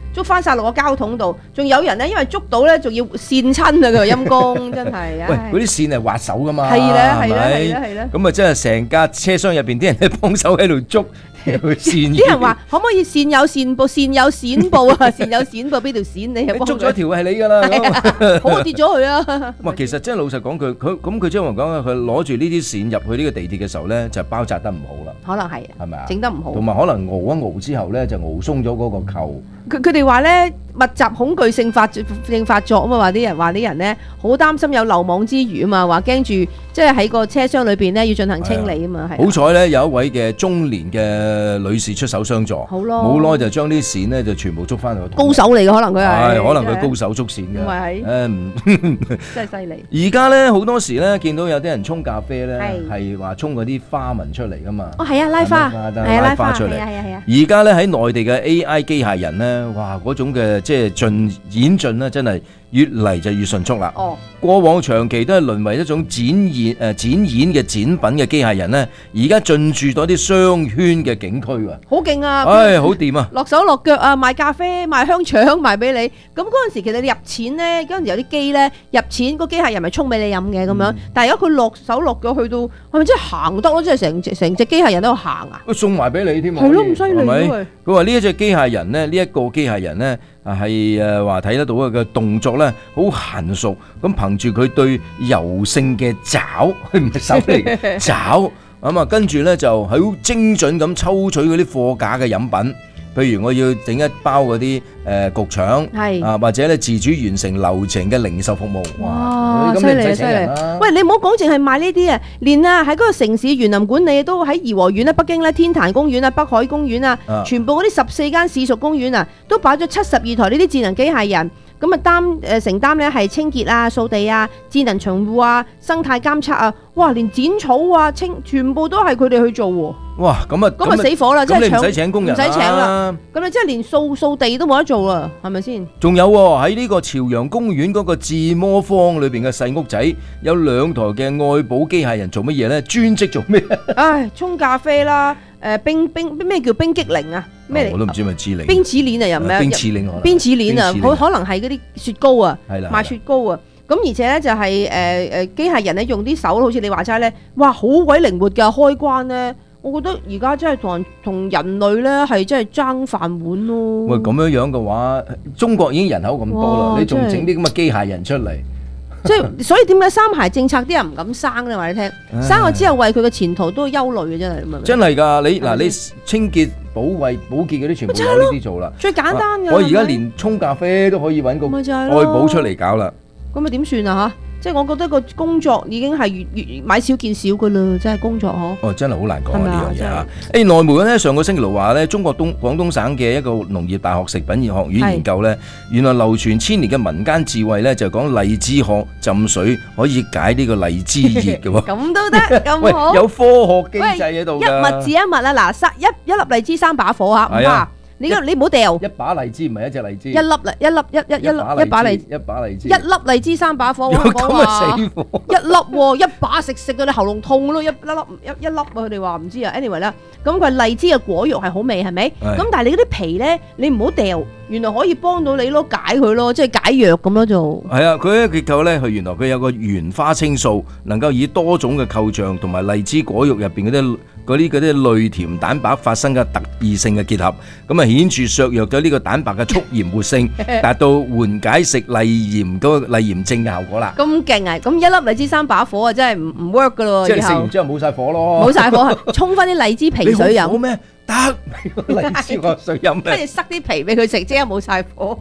捉翻晒落個膠桶度，仲有人咧，因為捉到咧，仲要跣親啊！佢話陰公真係。 喂，嗰啲跣係滑手噶嘛？ 係啦，係啦，係啦，係啦。 咁啊，真係成架車廂入邊啲人咧幫手喺度捉。 啲人話可唔可以線有線報，線有線報啊？線有線報，邊條線你捉咗條係你㗎啦， 好跌咗佢啊！ 哇，其實真係老實講，佢佢咁佢將來講佢攞住呢啲線入去呢個地鐵嘅時候咧，就包紮得唔好啦。 可能係，係咪啊？整得唔好， 同埋可能熬一熬之後咧，就熬鬆咗嗰個扣。 佢佢哋話咧，密集恐懼性發性發作啊嘛，話啲人話啲人咧好擔心有漏網之魚啊嘛，話驚住即係喺個車廂裏邊咧要進行清理啊嘛。係。好彩咧有一位嘅中年嘅女士出手相助， 好咯， 冇耐就將啲線咧就全部捉翻去。 高手嚟嘅可能佢係， 係可能佢高手捉線嘅。 係， 誒， 真係犀利。 而家咧好多時咧見到有啲人沖咖啡咧係話沖嗰啲花紋出嚟噶嘛。 哦，係啊，拉花，係啊，拉花出嚟。係啊，係啊。 而家咧喺內地嘅 A I 機械人咧，哇嗰種嘅即係進演進咧，真係越嚟就越迅速啦。 哦， 過往長期都係淪為一種展現誒、呃、展演嘅展品嘅機械人咧，而家進駐咗啲商圈嘅景區喎。 好勁啊！ 唉，好掂啊！ 落手落腳啊，賣咖啡、賣香腸賣俾你。咁嗰陣時其實你入錢咧，嗰陣時有啲機咧入錢，個機械人咪沖俾你飲嘅咁樣。嗯、但係如果佢落手落腳去到，係咪真係行得咯？即係成隻成隻機械人都行啊！ 佢送埋俾你添啊！ 係咯，咁犀利嘅。 佢話呢一隻機械人咧，呢、這、一個機械人咧。係誒話睇得到佢嘅動作咧，好嫻熟咁，憑住佢對柔性嘅爪，唔係手嚟嘅爪咁啊，跟住咧就好精準咁抽取嗰啲貨架嘅飲品。譬如我要整一包嗰啲誒焗腸，係啊，或者咧自主完成流程嘅零售服務。 哇！犀利犀利！喂，你唔好講淨係賣呢啲啊，連啊喺嗰個城市園林管理都喺頤和園啦、北京咧天壇公園啊、北海公園啊，全部嗰啲十四間市屬公園啊，都擺咗七十二台呢啲智能機械人。咁啊擔誒承擔咧係清潔啊、掃地啊、智能巡護啊、生態監測啊，哇！連剪草啊、清全部都係佢哋去做喎。 哇！咁啊， 咁啊死火啦！即係唔使請工人， 唔使請啦。咁你即係連掃掃地都冇得做啦，係咪先？ 仲有喺呢個朝陽公園嗰個智魔坊裏邊嘅細屋仔，有兩台嘅愛寶機械人做乜嘢咧？專職做咩？唉， 沖咖啡啦。誒冰冰咩叫冰激凌啊？咩嚟？ 我都唔知咪芝玲。 冰淇鏈啊，又唔係冰淇淋， 冰淇鏈啊，佢可能係嗰啲雪糕啊，賣雪糕啊。咁而且咧就係誒誒機械人咧用啲手，好似你話齋咧，哇好鬼靈活㗎，開關咧，我覺得而家真係同同人類咧係真係爭飯碗咯。 喂，咁樣樣嘅話，中國已經人口咁多啦，你仲整啲咁嘅機械人出嚟？ 即係所以點解三孩政策啲人唔敢生咧？話你聽，生咗之後為佢嘅前途都憂慮嘅，真係咁啊！ 真係㗎，你嗱你清潔、保衞、保潔嗰啲全部有呢啲做啦。 最簡單嘅， 我而家連沖咖啡都可以揾個愛寶出嚟搞啦。 咁咪點算啊？嚇！即係我覺得個工作已經係越越買少見少噶啦，真係工作嗬。 哦，真係好難講啊呢樣嘢啊！誒，內媒咧上個星期六話咧，中國東廣東省嘅一個農業大學食品學院研究咧，原來流傳千年嘅民間智慧咧，就講荔枝殼浸水可以解呢個荔枝熱嘅喎。咁都得，咁好。有科學機制喺度㗎。 一物治一物啊！嗱，三一一粒荔枝三把火啊！唔怕。你你唔好掉， 一把荔枝唔係一隻荔枝， 一粒啦，一粒一一一粒一把荔， 一把荔枝， 一粒荔枝三把火， 有咁啊死火， 一粒喎，一把食食到你喉嚨痛咯，一粒粒一一粒啊！佢哋話唔知啊 ，anyway 啦，咁佢荔枝嘅果肉係好味係咪？咁但係你嗰啲皮咧，你唔好掉，原來可以幫到你咯，解佢咯，即係解藥咁樣做。 係啊，佢嘅結構咧，佢原來佢有個原花青素，能夠以多種嘅構象同埋荔枝果肉入邊嗰啲。嗰啲嗰啲類甜蛋白發生嘅特異性嘅結合，咁啊顯著削弱咗呢個蛋白嘅促鹽活性，達到緩解食荔鹽嗰個荔鹽症嘅效果啦。 咁勁啊！咁一粒荔枝三把火啊，真係唔唔 work 噶咯。 即係食完之後冇晒火咯， 冇晒火，沖翻啲荔枝皮水飲。 好咩？得荔枝個水飲咩？ 跟住塞啲皮俾佢食，即刻冇晒火。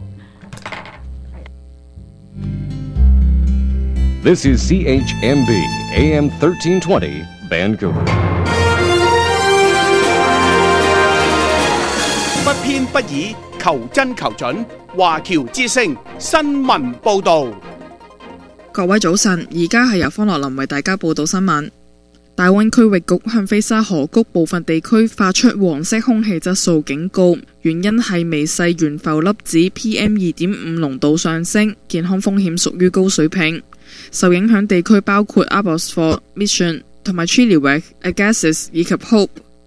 This is C H M B A M thirteen twenty Vancouver。 不偏不倚，求真求準。華僑之聲新聞報導。 各位早晨，而家係由方樂林為大家報道新聞。大溫區域局向菲沙河谷部分地區發出黃色空氣質素警告，原因係微細懸浮粒子 P M 二點五 濃度上升，健康風險屬於高水平。受影響地區包括 Abbotsford、Mission 同埋 Chilliwack、Agassiz 以及 Hope。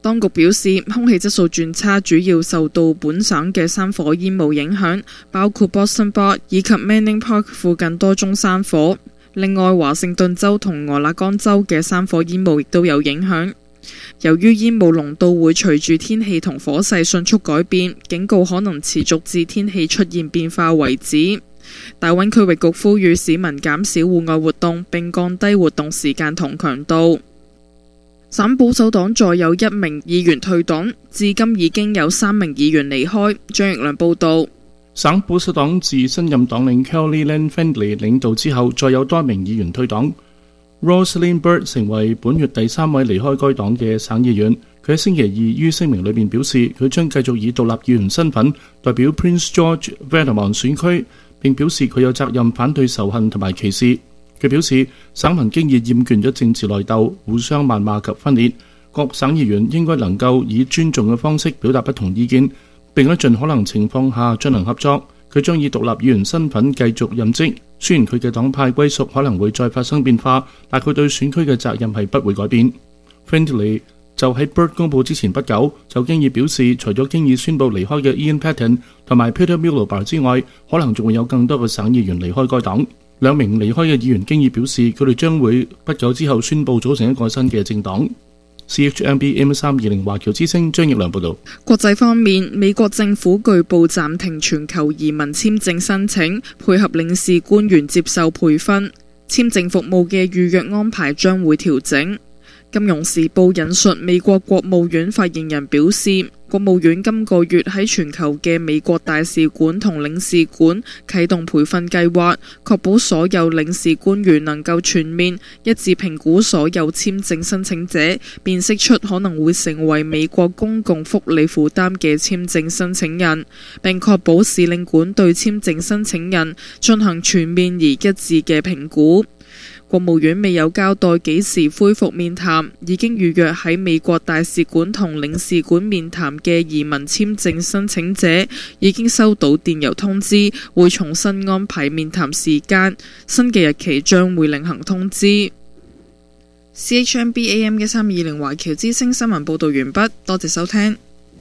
當局表示，空氣質素轉差主要受到本省嘅山火煙霧影響，包括 Boston Park 以及 Manning Park 附近多宗山火。另外，華盛頓州同俄勒岡州嘅山火煙霧亦都有影響。由於煙霧濃度會隨住天氣同火勢迅速改變，警告可能持續至天氣出現變化為止。大溫區域局呼籲市民減少戶外活動，並降低活動時間同強度。省保守黨再有一名議員退黨，至今已經有三名議員離開。張奕良報道。 省保守黨自新任黨領 Kelly Lynn Findley 領導之後，再有多名議員退黨。Rosalyn Byrd 成為本月第三位離開該黨嘅省議員。佢喺星期二於聲明裏面表示，佢將繼續以獨立議員身份代表 Prince George Vermont 選區，並表示佢有責任反對仇恨同埋歧視。佢表示，省民經已厭倦咗政治內鬥、互相謾罵及分裂，各省議員應該能夠以尊重嘅方式表達不同意見，並喺盡可能情況下進行合作。佢將以獨立議員身份繼續任職，雖然佢嘅黨派歸屬可能會再發生變化，但佢對選區嘅責任係不會改變。Findley 就喺 Byrd 公佈之前不久，就經已表示，除咗經已宣布離開嘅 Ian Patten 同埋 Peter Miliband 之外，可能仲會有更多嘅省議員離開該黨。兩名離開嘅議員經已表示，佢哋將會不久之後宣布組成一個新嘅政黨。C H M B M 三二零華僑之聲張奕良報導。 國際方面，美國政府據報暫停全球移民簽證申請，配合領事官員接受培訓，簽證服務嘅預約安排將會調整。金融時報引述美國國務院發言人表示，國務院今個月喺全球嘅美國大使館同領事館啟動培訓計劃，確保所有領事官員能夠全面一致評估所有簽證申請者，辨識出可能會成為美國公共福利負擔嘅簽證申請人，並確保使領館對簽證申請人進行全面而一致嘅評估。國務院未有交代幾時恢復面談，已經預約喺美國大使館同領事館面談嘅移民簽證申請者，已經收到電郵通知，會重新安排面談時間，新嘅日期將會另行通知。C H M B A M 嘅三二零華僑之聲新聞報道完畢，多謝收聽。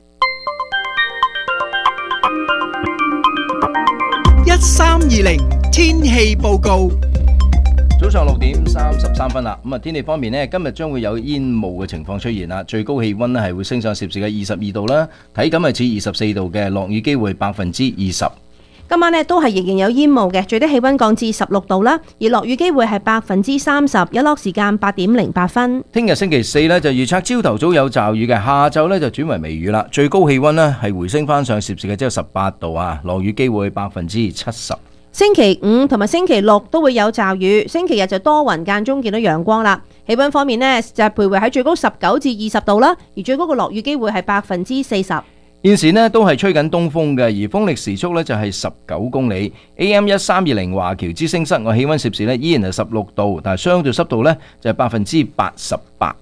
一三二零天氣報告。 早上六點三十三分啦，咁啊天氣方面呢，今日將會有煙霧嘅情況出現啦，最高氣溫呢係會升上攝氏嘅二十二度啦，體感係似二十四度嘅，落雨機會百分之二十。 今晚呢都係仍然有煙霧嘅，最低氣溫降至十六度啦，而落雨機會係百分之三十，日落時間八點零八分。聽日星期四呢就預測朝頭早有驟雨嘅，下晝呢就轉為微雨啦，最高氣溫呢係回升翻上攝氏嘅即係十八度啊，落雨機會百分之七十。星期五同埋星期六都會有驟雨，星期日就多雲間中見到陽光啦。氣溫方面呢，就係徘徊喺最高十九至二十度啦，而最高嘅落雨機會係百分之四十。現時呢都係吹緊東風嘅，而風力時速呢就係十九公里。A M 一三二零華僑之聲室外氣溫攝氏呢依然係十六度，但係相對濕度呢就係百分之八十八。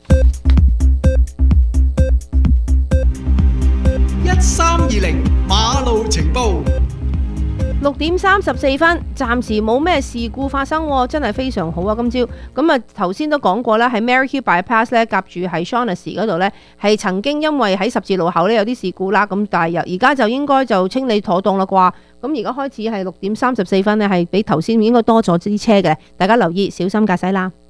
一三二零馬路情報。 六點三十四分，暫時冇咩事故發生，真係非常好啊！今朝咁啊，頭先都講過啦，喺 Maryhill Bypass 咧，夾住喺 Shaughnessy 嗰度呢，係曾經因為喺十字路口呢有啲事故啦，咁但係而家就應該就清理妥當啦啩。咁而家開始係六點三十四分呢，係比頭先應該多咗啲車嘅，大家留意小心駕駛啦。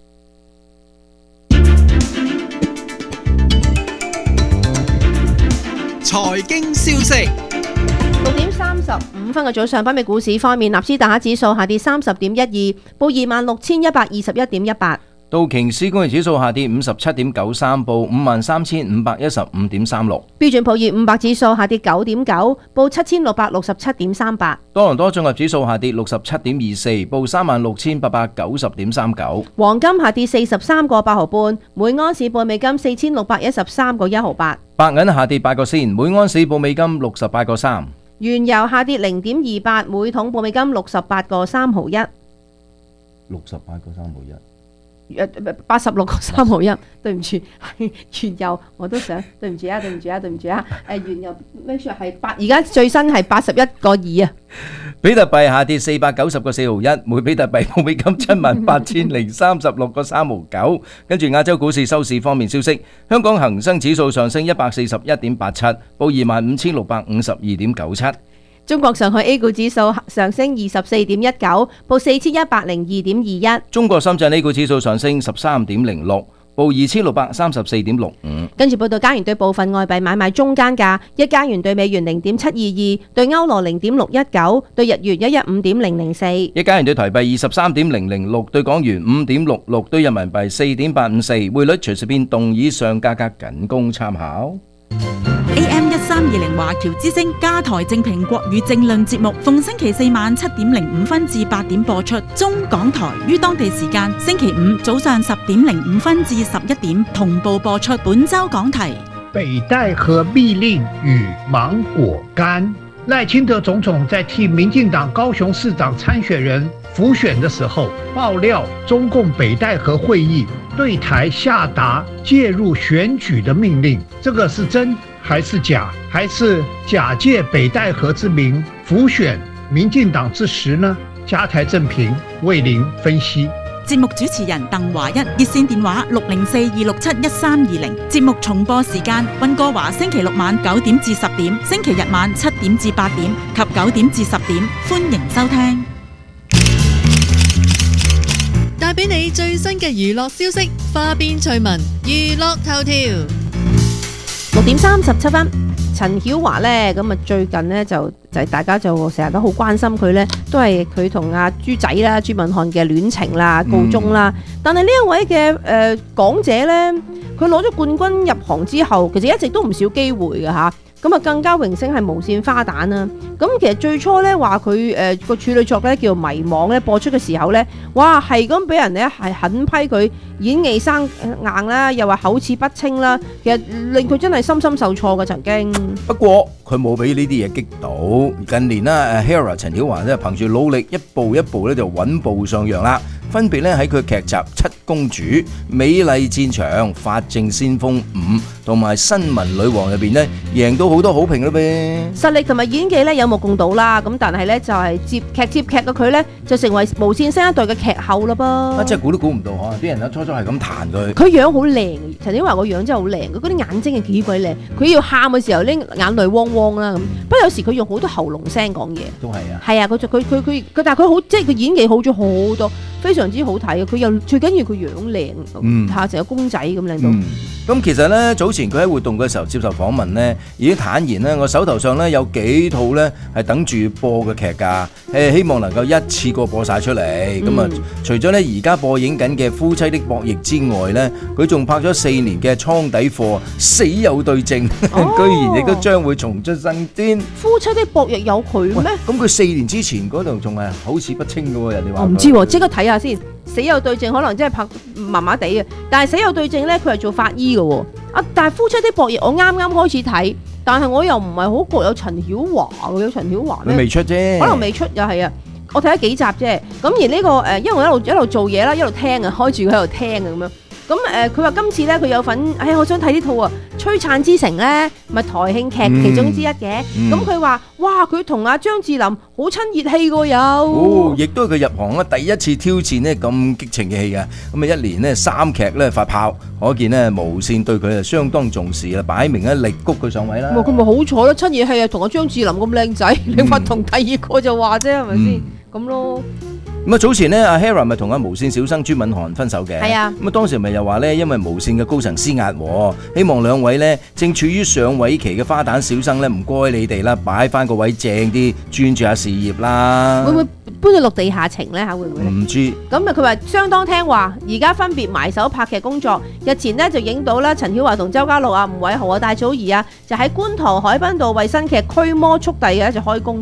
財經消息。 六點三十五分嘅早上，北美股市方面，納斯達克指數下跌三十點一二，報二萬六千一百二十一點一八。 道瓊斯工業指數下跌五十七點九三，報五萬三千五百一十五點三六。 標準普爾五百指數下跌九點九，報七千六百六十七點三八。 多倫多綜合指數下跌六十七點二四，報三萬六千八百九十點三九。 黃金下跌四十三個八毫半，每安士報美金四千六百一十三個一毫八。 白銀下跌八個仙，每安士報美金六十八個三。 原油下跌零點二八，每桶報美金六十八個三毫一。 六十八個三毫一。 誒八十六個三毫一，對唔住，原油我都想，對唔住啊，對唔住啊，對唔住啊，誒原油咩數係八，而家最新係八十一個二啊。 比特幣下跌四百九十個四毫一，每比特幣報美金七萬八千零三十六個三毫九。跟住亞洲股市收市方面消息，香港恒生指數上升一百四十一點八七，報二萬五千六百五十二點九七。 中國上海 A 股指數上升二十四點一九，報四千一百零二點二一。 中國深圳 A 股指數上升十三點零六，報二千六百三十四點六五。 跟住報道加元對部分外幣買賣中間價：一加元對美元零點七二二，對歐羅零點六一九，對日元一一五點零零四。 一加元對台幣二十三點零零六，對港元五點六六，對人民幣四點八五四。匯率隨時變動，以上價格僅供參考。 A M 一三二零華僑之聲加台正評國語政論節目，逢星期四晚七點零五分至八點播出。中港台於當地時間星期五早上十點零五分至十一點同步播出。本周講題： 北戴河密令與芒果乾。賴清德總統在替民進黨高雄市長參選人輔選的時候，爆料中共北戴河會議對台下達介入選舉的命令，這個是真還是假？還是假借北戴河之名輔選民進黨之實呢？加台正評為您分析。 節目主持人鄧華一，熱線電話六零四二六七一三二零。節目重播時間：溫哥華星期六晚九點至十點，星期日晚七點至八點及九點至十點。歡迎收聽， 帶俾你最新嘅娛樂消息，花邊趣聞，娛樂頭條。 六點三十七分，陳曉華呢，咁啊最近呢，就就大家就成日都好關心佢呢，都係佢同阿朱仔啦、朱敏瀚嘅戀情啦告終啦。嗯、但係呢一位嘅誒、呃、港姐呢，佢攞咗冠軍入行之後，其實一直都唔少機會嘅吓。咁啊更加榮升係無線花旦啦。咁其實最初咧話佢誒個處女作咧叫迷惘咧播出嘅時候咧，哇係咁俾人咧係狠批佢演技生硬啦，又話口齒不清啦，其實令佢真係深深受挫嘅曾經。 不過佢冇俾呢啲嘢擊倒。近年啦，誒 Hera 陳曉華咧憑住努力一步一步咧就穩步上揚啦。分別咧喺佢劇集《七公主》、《美麗戰場》、《法證先鋒五》同埋《新聞女王》入邊咧，贏到好多好評啦唄。 實力同埋演技咧有目共睹啦，咁但係咧就係接劇接劇嘅佢咧就成為無線新一代嘅劇后啦噃。 啊，真係估都估唔到嗬！啲人咧初初係咁彈佢。 佢樣好靚，陳曉華個樣真係好靚，佢嗰啲眼睛係幾鬼靚。佢要喊嘅時候咧眼淚汪汪啦咁。不過有時佢用好多喉嚨聲講嘢。都係啊。係啊，佢佢佢佢佢，但係佢好即係佢演技好咗好多。非常之好睇嘅，佢又最緊要佢樣靚，嗯，下成個公仔咁靚到。 咁、嗯、其實咧，早前佢喺活動嘅時候接受訪問咧，已經坦言咧，我手頭上咧有幾套咧係等住播嘅劇㗎，誒希望能夠一次過播晒出嚟。咁啊、嗯，除咗咧而家播映緊嘅《夫妻的博弈》之外咧，佢仲拍咗四年嘅《倉底貨》《死有對證》，哦、居然亦都將會重出生天。《 夫妻的博弈》有佢咩？ 咁佢四年之前嗰度仲係口齒不清嘅喎，人哋話。我唔知喎，即刻睇下先。死有對證可能真係拍麻麻地嘅，但係死有對證咧，佢係做法醫嘅喎。啊，但係夫妻的博弈我啱啱開始睇，但係我又唔係好覺有陳曉華嘅，有陳曉華咩？ 佢未出啫， 可能未出又係啊。我睇咗幾集啫。咁而呢、這個誒，因為我一路一路做嘢啦，一路聽啊，開住佢喺度聽啊咁樣。咁誒，佢話今次咧佢有份，哎呀，我想睇呢套啊，《璀璨之城》咧，咪台慶劇其中之一嘅。咁佢話，哇，佢同阿張智霖好親熱戲㗎有。 哦，亦都係佢入行咧第一次挑戰呢咁激情嘅戲嘅。咁啊，一年呢三劇咧發炮，可見呢無線對佢係相當重視啦，擺明咧力谷佢上位啦。 咁咪好彩咯，親熱戲啊，同阿張智霖咁靚仔，嗯、你話同第二個就話啫，係咪先？咁咯。 咁啊，早前咧，阿 Hera 咪同阿無線小生朱敏瀚分手嘅。係啊。咁啊，當時咪又話咧，因為無線嘅高層施壓，希望兩位咧正處於上位期嘅花旦小生咧，唔該你哋啦，擺翻個位正啲，專注下事業啦。會唔會搬去陸地下情咧？嚇，會唔會？ 唔知。 咁啊，佢話相當聽話，而家分別埋手拍劇工作。日前呢，就影到啦，陳曉華同周家樂啊、吳偉豪啊、戴祖儀啊，就喺觀塘海濱道為新劇《驅魔速遞》嘅就開工噃。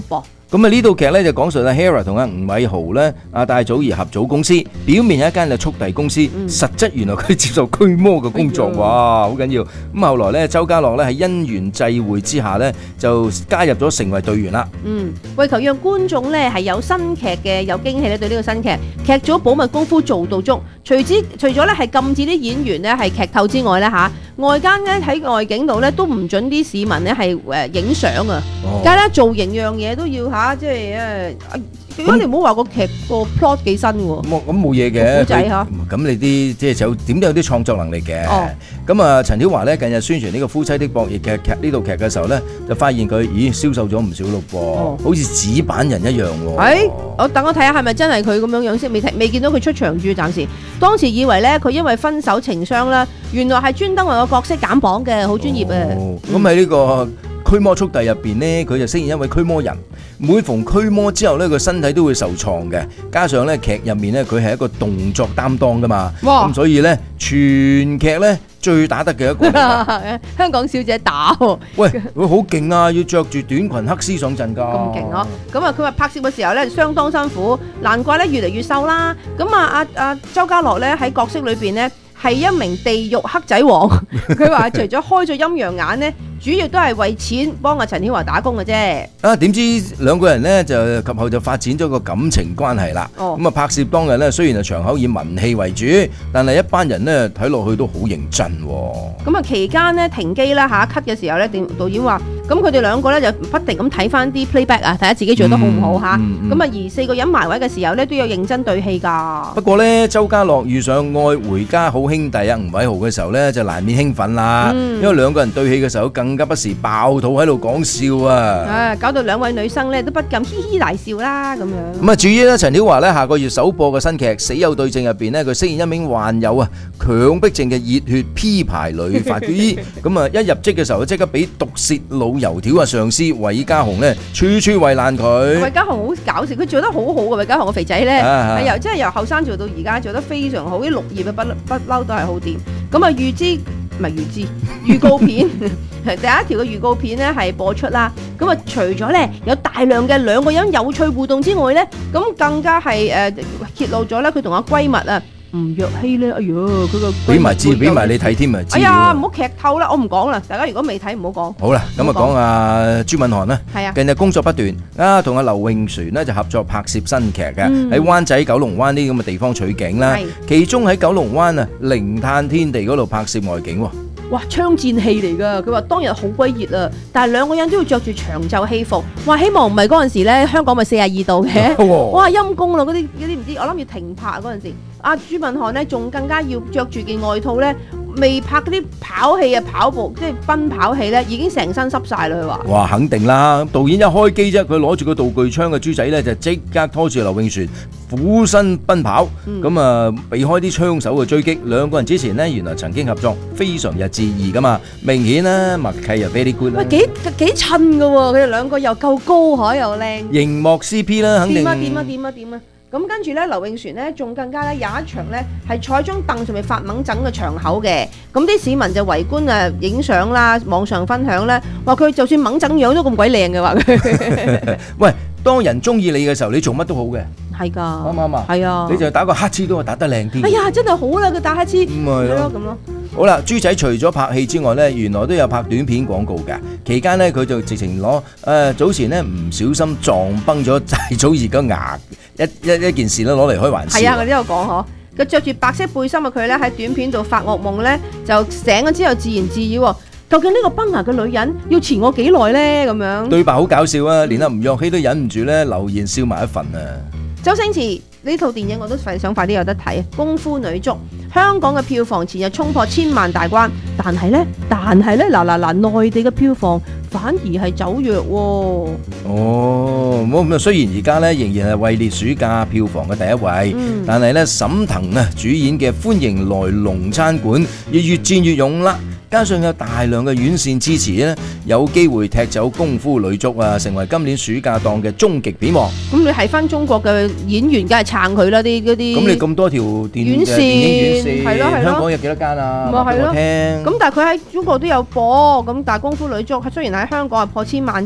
咁啊呢套劇咧就講述阿 Hera 同阿吳偉豪咧、阿戴祖兒合組公司，表面係一間嘅速遞公司， 嗯、 實質原來佢接受驅魔嘅工作，哎、哇，好緊要。咁後來咧，周家樂咧喺因緣際會之下咧，就加入咗成為隊員啦。 嗯，為求讓觀眾咧係有新劇嘅有驚喜咧，對呢個新劇劇組保密功夫做到足。除之除咗咧係禁止啲演員咧係劇透之外咧嚇，外間咧喺外景度咧都唔準啲市民咧係誒影相啊，梗係啦，造型樣嘢都要嚇，即係誒。如果你唔好話個劇個 plot 幾新喎， 咁咁冇嘢嘅， 古仔嚇。 咁你啲即係有點都有啲創作能力嘅。咁啊，陳曉華咧近日宣傳呢個《夫妻的博弈》嘅劇呢套劇嘅時候咧，就發現佢咦銷售咗唔少咯噃，好似紙板人一樣喎。 誒，我等我睇下係咪真係佢咁樣樣先，未睇未見到佢出場住，暫時。當時以為咧佢因為分手情傷啦，原來係專登為個角色減磅嘅，好專業啊。 咁喺呢個驅魔速遞入邊呢，佢就飾演一位驅魔人。每逢驅魔之後呢，佢身體都會受創嘅。加上呢劇入面呢，佢係一個動作擔當噶嘛，咁所以呢，全劇呢最打得嘅一個。 香港小姐打喎。 喂，佢好勁啊！要着住短裙黑絲上陣㗎。 咁勁咯！咁啊，佢話拍攝嘅時候呢，相當辛苦，難怪呢越嚟越瘦啦。咁啊，阿阿周家樂呢喺角色裏邊呢，係一名地獄黑仔王。佢話除咗開咗陰陽眼呢，主要都係為錢幫阿陳曉華打工嘅啫。 啊，點知兩個人呢，就及後就發展咗個感情關係啦。咁啊、哦，拍攝當日呢，雖然係場口以文戲為主，但係一班人呢睇落去都好認真。 咁啊，期間呢，停機啦嚇 cut 嘅時候呢，導演話：咁佢哋兩個呢，就不停咁睇翻啲 playback 啊，睇下自己做得好唔好嚇。咁啊、嗯，嗯、而四個人埋位嘅時候呢，都有認真對戲㗎。不過呢，周家樂遇上愛回家好兄弟啊吳偉豪嘅時候呢，就難免興奮啦。嗯、因為兩個人對戲嘅時候更加不時爆肚喺度講笑啊！ 啊，搞到兩位女生咧都不禁嘻嘻大笑啦咁樣。 咁啊，至於咧陳曉華咧下個月首播嘅新劇《死有對證》入邊咧，佢飾演一名患有啊強迫症嘅熱血 P 牌女法醫。咁啊，一入職嘅時候即刻俾毒舌老油條啊上司韋家雄咧處處為難佢。 韋家雄好搞笑，佢做得好好嘅。韋家雄個肥仔咧，係由即係由後生做到而家做得非常好，啲綠葉嘅不不嬲都係好掂。咁啊，預知。唔係預知預告片，第一條嘅預告片咧係播出啦。咁啊，除咗咧有大量嘅兩個人有趣互動之外咧，咁更加係誒揭露咗咧佢同阿閨蜜啊吳若希咧，哎呀佢個俾埋資俾埋你睇添啊！ 哎呀，唔好劇透啦，我唔講啦。大家如果未睇唔好講。 好啦，咁啊講阿朱敏瀚啦。係啊，近日工作不斷啊，同阿劉穎璇咧就合作拍攝新劇嘅，喺灣仔、九龍灣呢啲咁嘅地方取景啦。其中喺九龍灣啊靈探天地嗰度拍攝外景喎。 哇，槍戰戲嚟㗎！佢話當日好鬼熱啊，但係兩個人都要着住長袖戲服。哇，希望唔係嗰陣時咧，香港咪四十二度嘅。哇，陰公啦！嗰啲嗰啲唔知，我諗要停拍嗰陣時。阿朱敏瀚咧，仲更加要着住件外套咧，未拍嗰啲跑戲啊、跑步即係奔跑戲咧，已經成身濕晒啦。佢話：哇， 肯定啦！導演一開機啫，佢攞住個道具槍嘅豬仔咧，就即刻拖住劉穎璇俯身奔跑，咁啊、嗯、避開啲槍手嘅追擊。兩個人之前呢，原來曾經合作，非常日致意噶嘛，明顯啦默契又 very good 啦。 喂，幾幾襯㗎喎！佢哋兩個又夠高，可又靚。 熒幕 C P 啦，肯定。 點啊點啊點啊點啊！咁跟住咧，劉穎璇咧仲更加咧有一場咧係坐喺張凳上面發猛整嘅場口嘅，咁啲市民就圍觀啊影相啦，網上分享咧，話佢就算猛整樣都咁鬼靚嘅話佢。 喂，當人中意你嘅時候，你做乜都好嘅。 係㗎， 啱唔啱啊？ 係啊， 你就打個乞嗤都係打得靚啲。 哎呀，真係好啦，佢打乞嗤。 唔係咯，咁咯。 好啦，豬仔除咗拍戲之外呢，原來都有拍短片廣告嘅。期間呢，佢就直情攞誒早前呢唔小心撞崩咗大祖兒個牙一一一件事咧攞嚟開玩笑。 係啊，我都有講嗬。佢着住白色背心嘅佢咧喺短片度發噩夢咧，就醒咗之後自言自語，究竟呢個崩牙嘅女人要纏我幾耐咧？咁樣對白好搞笑啊！連阿吳若希都忍唔住咧留言笑埋一份啊！ 周星馳呢套電影我都想快啲有得睇，《功夫女足》香港嘅票房前日衝破千萬大關，但係呢，但係呢，嗱嗱嗱，內地嘅票房反而係走弱喎。 哦，咁啊，雖然而家呢仍然係位列暑假票房嘅第一位，嗯、但係呢，沈騰啊主演嘅《歡迎來龍餐館》亦越戰越勇啦。加上有大量嘅院線支持咧，有機會踢走功夫女足啊，成為今年暑假檔嘅終極片王。 咁你係翻中國嘅演員，梗係撐佢啦！啲嗰啲咁你咁多條電院線， 院線係咯係咯， 香港有幾多間啊？ 咪係咯， 聽。 咁但係佢喺中國都有播，咁但係功夫女足雖然喺香港係破千萬啫，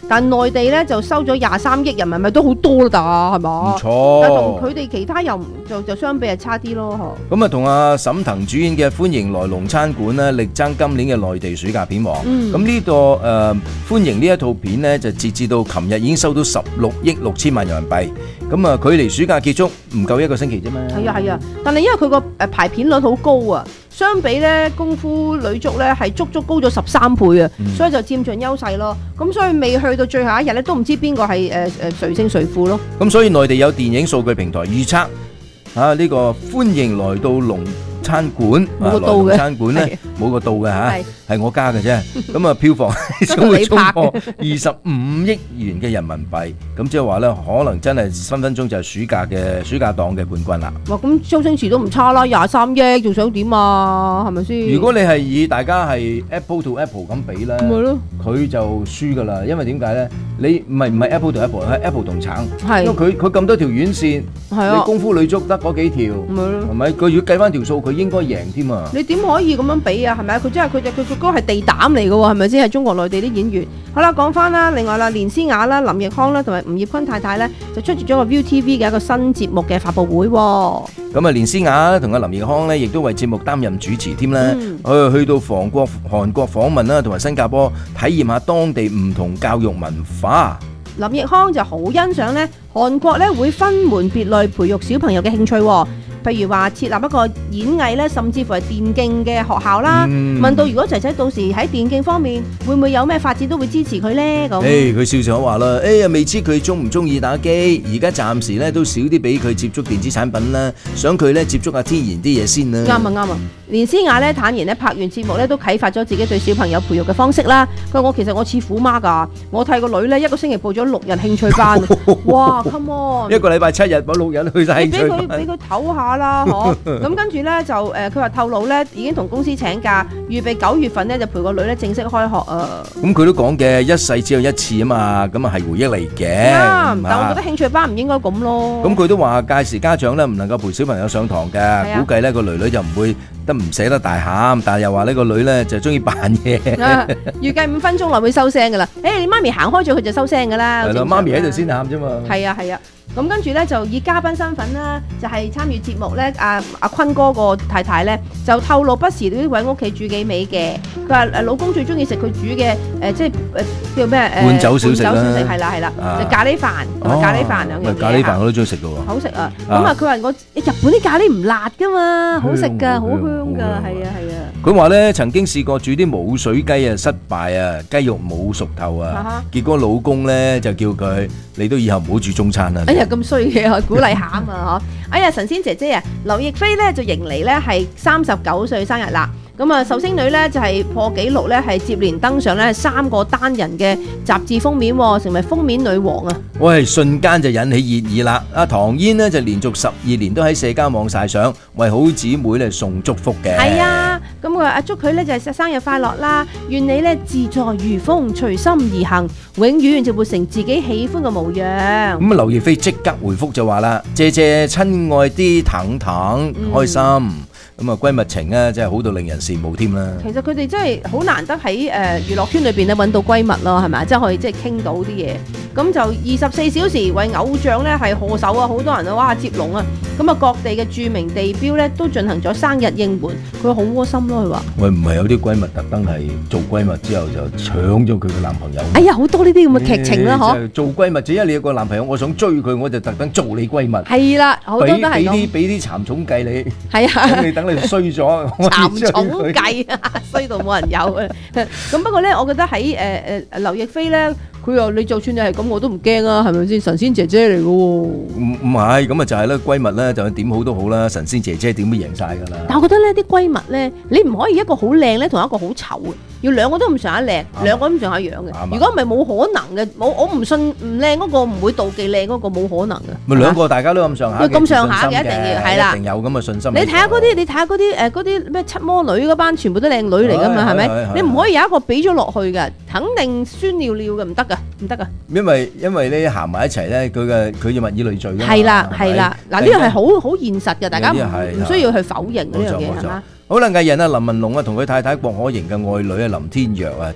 但內地咧就收咗廿三億人民幣都好多啦，係嘛？ 唔錯。 但同佢哋其他又唔就就相比係差啲咯， 咁啊，同阿沈騰主演嘅《歡迎來龍餐館》咧，力爭今年嘅內地暑假片王。咁呢、嗯、個誒、呃、歡迎呢一套片呢，就截至到琴日已經收到十六億六千萬人民幣。咁啊，距離暑假結束唔夠一個星期啫嘛。 係啊係啊，但係因為佢個誒排片率好高啊，相比咧功夫女足咧係足足高咗十三倍啊，嗯、所以就佔盡優勢咯。咁所以未去到最後一日咧，都唔知邊個係誒誒誰勝誰負咯。 咁所以內地有電影數據平台預測啊，呢、這個歡迎來到龍餐館冇個到嘅餐館咧冇個到嘅嚇，係我加嘅啫。咁啊票房將你會衝破二十五億元嘅人民幣，咁即係話咧，可能真係分分鐘就係暑假嘅暑假檔嘅冠軍啦。 哇！咁周星馳都唔差啦，廿三億，仲想點啊？係咪先？ 如果你係以大家係 Apple to Apple 咁比咧，佢就輸噶啦。因為點解咧？你唔係唔係 Apple to Apple，係 Apple 同橙。係。因為佢佢咁多條院線，你功夫女足得嗰幾條，係咪？佢如果計翻條數，佢應該贏添啊！ 你點可以咁樣比啊？係咪？佢真係佢佢佢嗰個係地膽嚟嘅喎，係咪先？係中國內地啲演員。好啦，講翻啦，另外啦，連詩雅啦、林奕匡啦同埋吳業坤太太咧，就出席咗個 V T V 嘅一個新節目嘅發佈會。 咁啊，連詩雅同阿林奕匡咧，亦都為節目擔任主持添啦。去去到韓國韓國訪問啦，同埋新加坡體驗下當地唔同教育文化。 林奕匡就好欣賞咧，韓國咧會分門別類培育小朋友嘅興趣。譬如話設立一個演藝咧，甚至乎係電競嘅學校啦。嗯、問到如果仔仔到時喺電競方面會唔會有咩發展，都會支持佢咧咁。 誒，佢笑笑口話啦，誒呀未知佢中唔中意打機，而家暫時咧都少啲俾佢接觸電子產品啦，想佢咧接觸下天然啲嘢先啦。 啱啊啱啊！連詩雅咧坦言咧拍完節目咧都啟發咗自己對小朋友培育嘅方式啦。佢話我其實我似虎媽㗎，我替個女咧一個星期報咗六日興趣班。哇 ，come on！ 一個禮拜七日報六日去晒興趣班。 你俾佢俾佢唞下啦，嗬。咁跟住咧就誒，佢話透露咧已經同公司請假，預備九月份咧就陪個女咧正式開學啊。 咁佢都講嘅，一世只有一次啊嘛，咁啊係回憶嚟嘅。 啱，但我覺得興趣班唔應該咁咯。 咁佢都話屆時家長咧唔能夠陪小朋友上堂嘅，估計咧個女女就唔會得唔捨得大喊，但係又話呢個女咧就中意扮嘢。 預計五分鐘內會收聲噶啦。誒，你媽咪行開咗，佢就收聲噶啦。 係咯，媽咪喺度先喊啫嘛。 係啊係啊。咁跟住咧就以嘉賓身份啦，就係、是、參與節目咧。阿阿坤哥個太太咧就透露不時都喺屋企煮幾味嘅。佢話誒老公最中意食佢煮嘅誒、呃，即係誒叫咩誒？ 伴酒小食啦， 係啦係啦，就咖喱飯同埋咖喱飯兩樣嘢。 咖喱飯我都中意食嘅喎。 好食啊！咁啊，佢話我日本啲咖喱唔辣噶嘛，好食㗎，好香㗎，係啊係啊。 佢話咧曾經試過煮啲冇水雞啊，失敗啊，雞肉冇熟透啊，結果老公咧就叫佢你都以後唔好煮中餐啦。 哎呀咁衰嘅，鼓勵下啊嘛嗬！哎呀神仙姐姐啊，劉亦菲咧就迎嚟咧係三十九歲生日啦。咁啊，壽星女咧就係破紀錄咧，係接連登上咧三個單人嘅雜誌封面，成為封面女王啊！ 喂，瞬間就引起熱議啦！阿唐嫣呢就連續十二年都喺社交網曬相，為好姊妹咧送祝福嘅。 係啊，咁佢話祝佢咧就係生日快樂啦，願你咧自在如風，隨心而行，永遠就活成自己喜歡嘅模樣。 咁啊，劉亦菲即刻回覆就話啦：謝謝親愛啲騰騰，開心。咁啊，閨蜜情咧真係好到令人羨慕添啦。 其實佢哋真係好難得喺誒娛樂圈裏邊咧揾到閨蜜咯，係咪？即係可以即係傾到啲嘢。咁就二十四小時為偶像咧係賀首啊！好多人啊，哇接龍啊！咁啊，各地嘅著名地標咧都進行咗生日應援，佢好窩心咯，佢話。 喂，唔係有啲閨蜜特登係做閨蜜之後就搶咗佢嘅男朋友？ 哎呀，好多呢啲咁嘅劇情啦，嗬、欸！ 做閨蜜，只因你有個男朋友，我想追佢，我就特登做你閨蜜。係啦，好多都係咁。俾啲俾啲蠶蟲計你。 係啊。 等你等你衰咗。 蠶蟲計啊，衰到冇人有啊！咁不過咧，我覺得喺誒誒劉亦菲咧。佢話你就算你係咁，我都唔驚啊，係咪先？神仙姐姐嚟嘅喎。 唔唔係，咁啊就係咧，閨蜜咧就點好都好啦，神仙姐姐點都贏晒㗎啦。 但我覺得咧，啲閨蜜咧，你唔可以一個好靚咧，同一個好醜嘅，要兩個都唔上下靚，兩個都唔上下樣嘅。如果唔係冇可能嘅，冇我唔信唔靚嗰個唔會妒忌靚嗰個，冇可能嘅。 咪兩個大家都咁上下， 咁上下嘅一定要係啦， 一定有咁嘅信心。 你睇下嗰啲，你睇下嗰啲誒嗰啲咩七魔女嗰班，全部都靚女嚟㗎嘛，係咪？你唔可以有一個俾咗落去嘅，肯定酸尿尿嘅，唔得㗎，唔得㗎。 因為因為咧行埋一齊咧，佢嘅佢要物以類聚㗎嘛。 係啦係啦，嗱呢個係好好現實嘅，大家唔唔需要去否認呢樣嘢係嘛？ 好啦，藝人啊林文龍啊同佢太太郭可盈嘅愛女啊林天若啊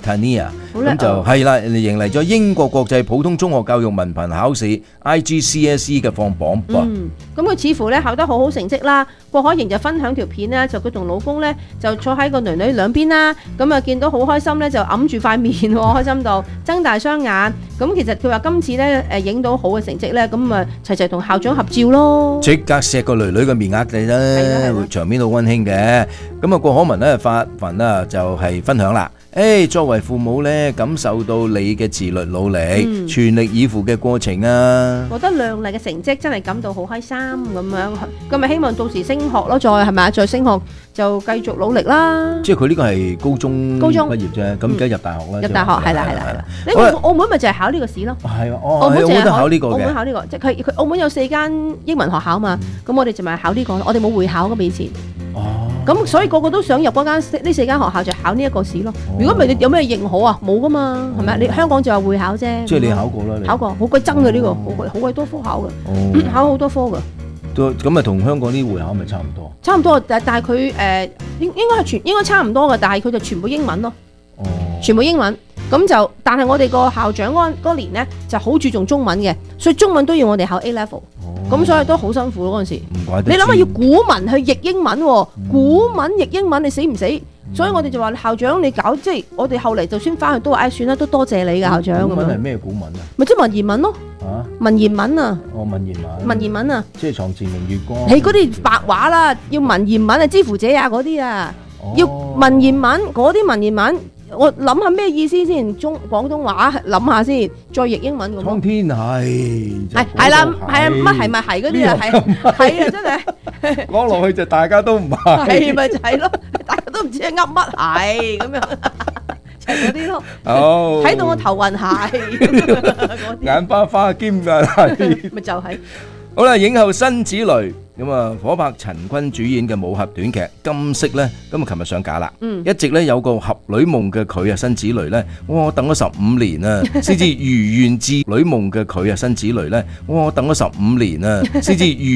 Tania， 咁就哦係啦，迎嚟咗英國國際普通中學教育文憑考試 I G C S E 嘅放榜噃。 嗯，咁佢似乎咧考得好好成績啦。郭可盈就分享條片咧，就佢同老公咧就坐喺個女女兩邊啦，咁啊見到好開心咧，就揞住塊面喎，開心到睜大雙眼。咁其實佢話今次咧誒影到好嘅成績咧，咁啊齊齊同校長合照咯。 即刻錫個女女嘅面額地啦，場面好溫馨嘅。咁啊，郭可文咧發文啊就係分享啦。誒，作為父母咧，感受到你嘅自律努力、 嗯、 全力以赴嘅過程啊！ 覺得亮麗嘅成績真係感到好開心咁樣，咁咪希望到時升學咯，再係咪啊？再升學就繼續努力啦。 即係佢呢個係高中高中畢業啫，咁而家入大學啦。 入大學係啦係啦係啦。你澳澳門咪就係考呢個試咯。 係啊， 澳門就係考呢個嘅。 澳門考呢個，即係佢佢澳門有四間英文學校嘛，咁我哋就咪考呢個，我哋冇會考㗎以前。 哦。 咁所以個個都想入嗰間呢四間學校就考呢一個試咯。如果唔係你有咩認可啊？冇噶嘛，係咪？你香港就有會考啫。 即係你考過啦，你考過，好鬼憎嘅呢個，好鬼好鬼多科考嘅，考好多科嘅。 都咁啊，同香港啲會考咪差唔多。 差唔多，但但係佢誒應應該係全應該差唔多嘅，但係佢就全部英文咯。哦。全部英文，咁就但係我哋個校長嗰嗰年咧就好注重中文嘅，所以中文都要我哋考 A level。咁所以都好辛苦咯嗰陣時。唔怪得。你諗下要古文去譯英文喎，古文譯英文你死唔死？所以我哋就話校長你搞，即係我哋後嚟就算翻去都話，唉算啦，都多謝你㗎校長咁樣。 古文係咩古文啊？ 咪即係文言文咯。 啊？ 文言文啊。 哦，文言文。文言文啊。 即係床前明月光。 你嗰啲白話啦，要文言文啊，知乎者啊嗰啲啊，要文言文嗰啲文言文。我諗下咩意思先，中廣東話諗下先，再譯英文咁。蒼天係係係啦，係啊，乜係咪係嗰啲啊？係係啊，真係講落去就大家都唔係。 係咪就係咯？大家都唔知係噏乜係咁樣，就係嗰啲咯。 哦， 睇到我頭暈係， 眼花花兼㗎係。 咪就係。 好啦，影后辛芷蕾咁啊，火拍陳坤主演嘅武俠短劇《金色》咧，咁啊，琴日上架啦。嗯，一直咧有個俠女夢嘅佢啊，辛芷蕾咧，哇，我等咗十五年啊，先至如願至女夢嘅佢啊，辛芷蕾咧，哇，我等咗十五年啊，先至如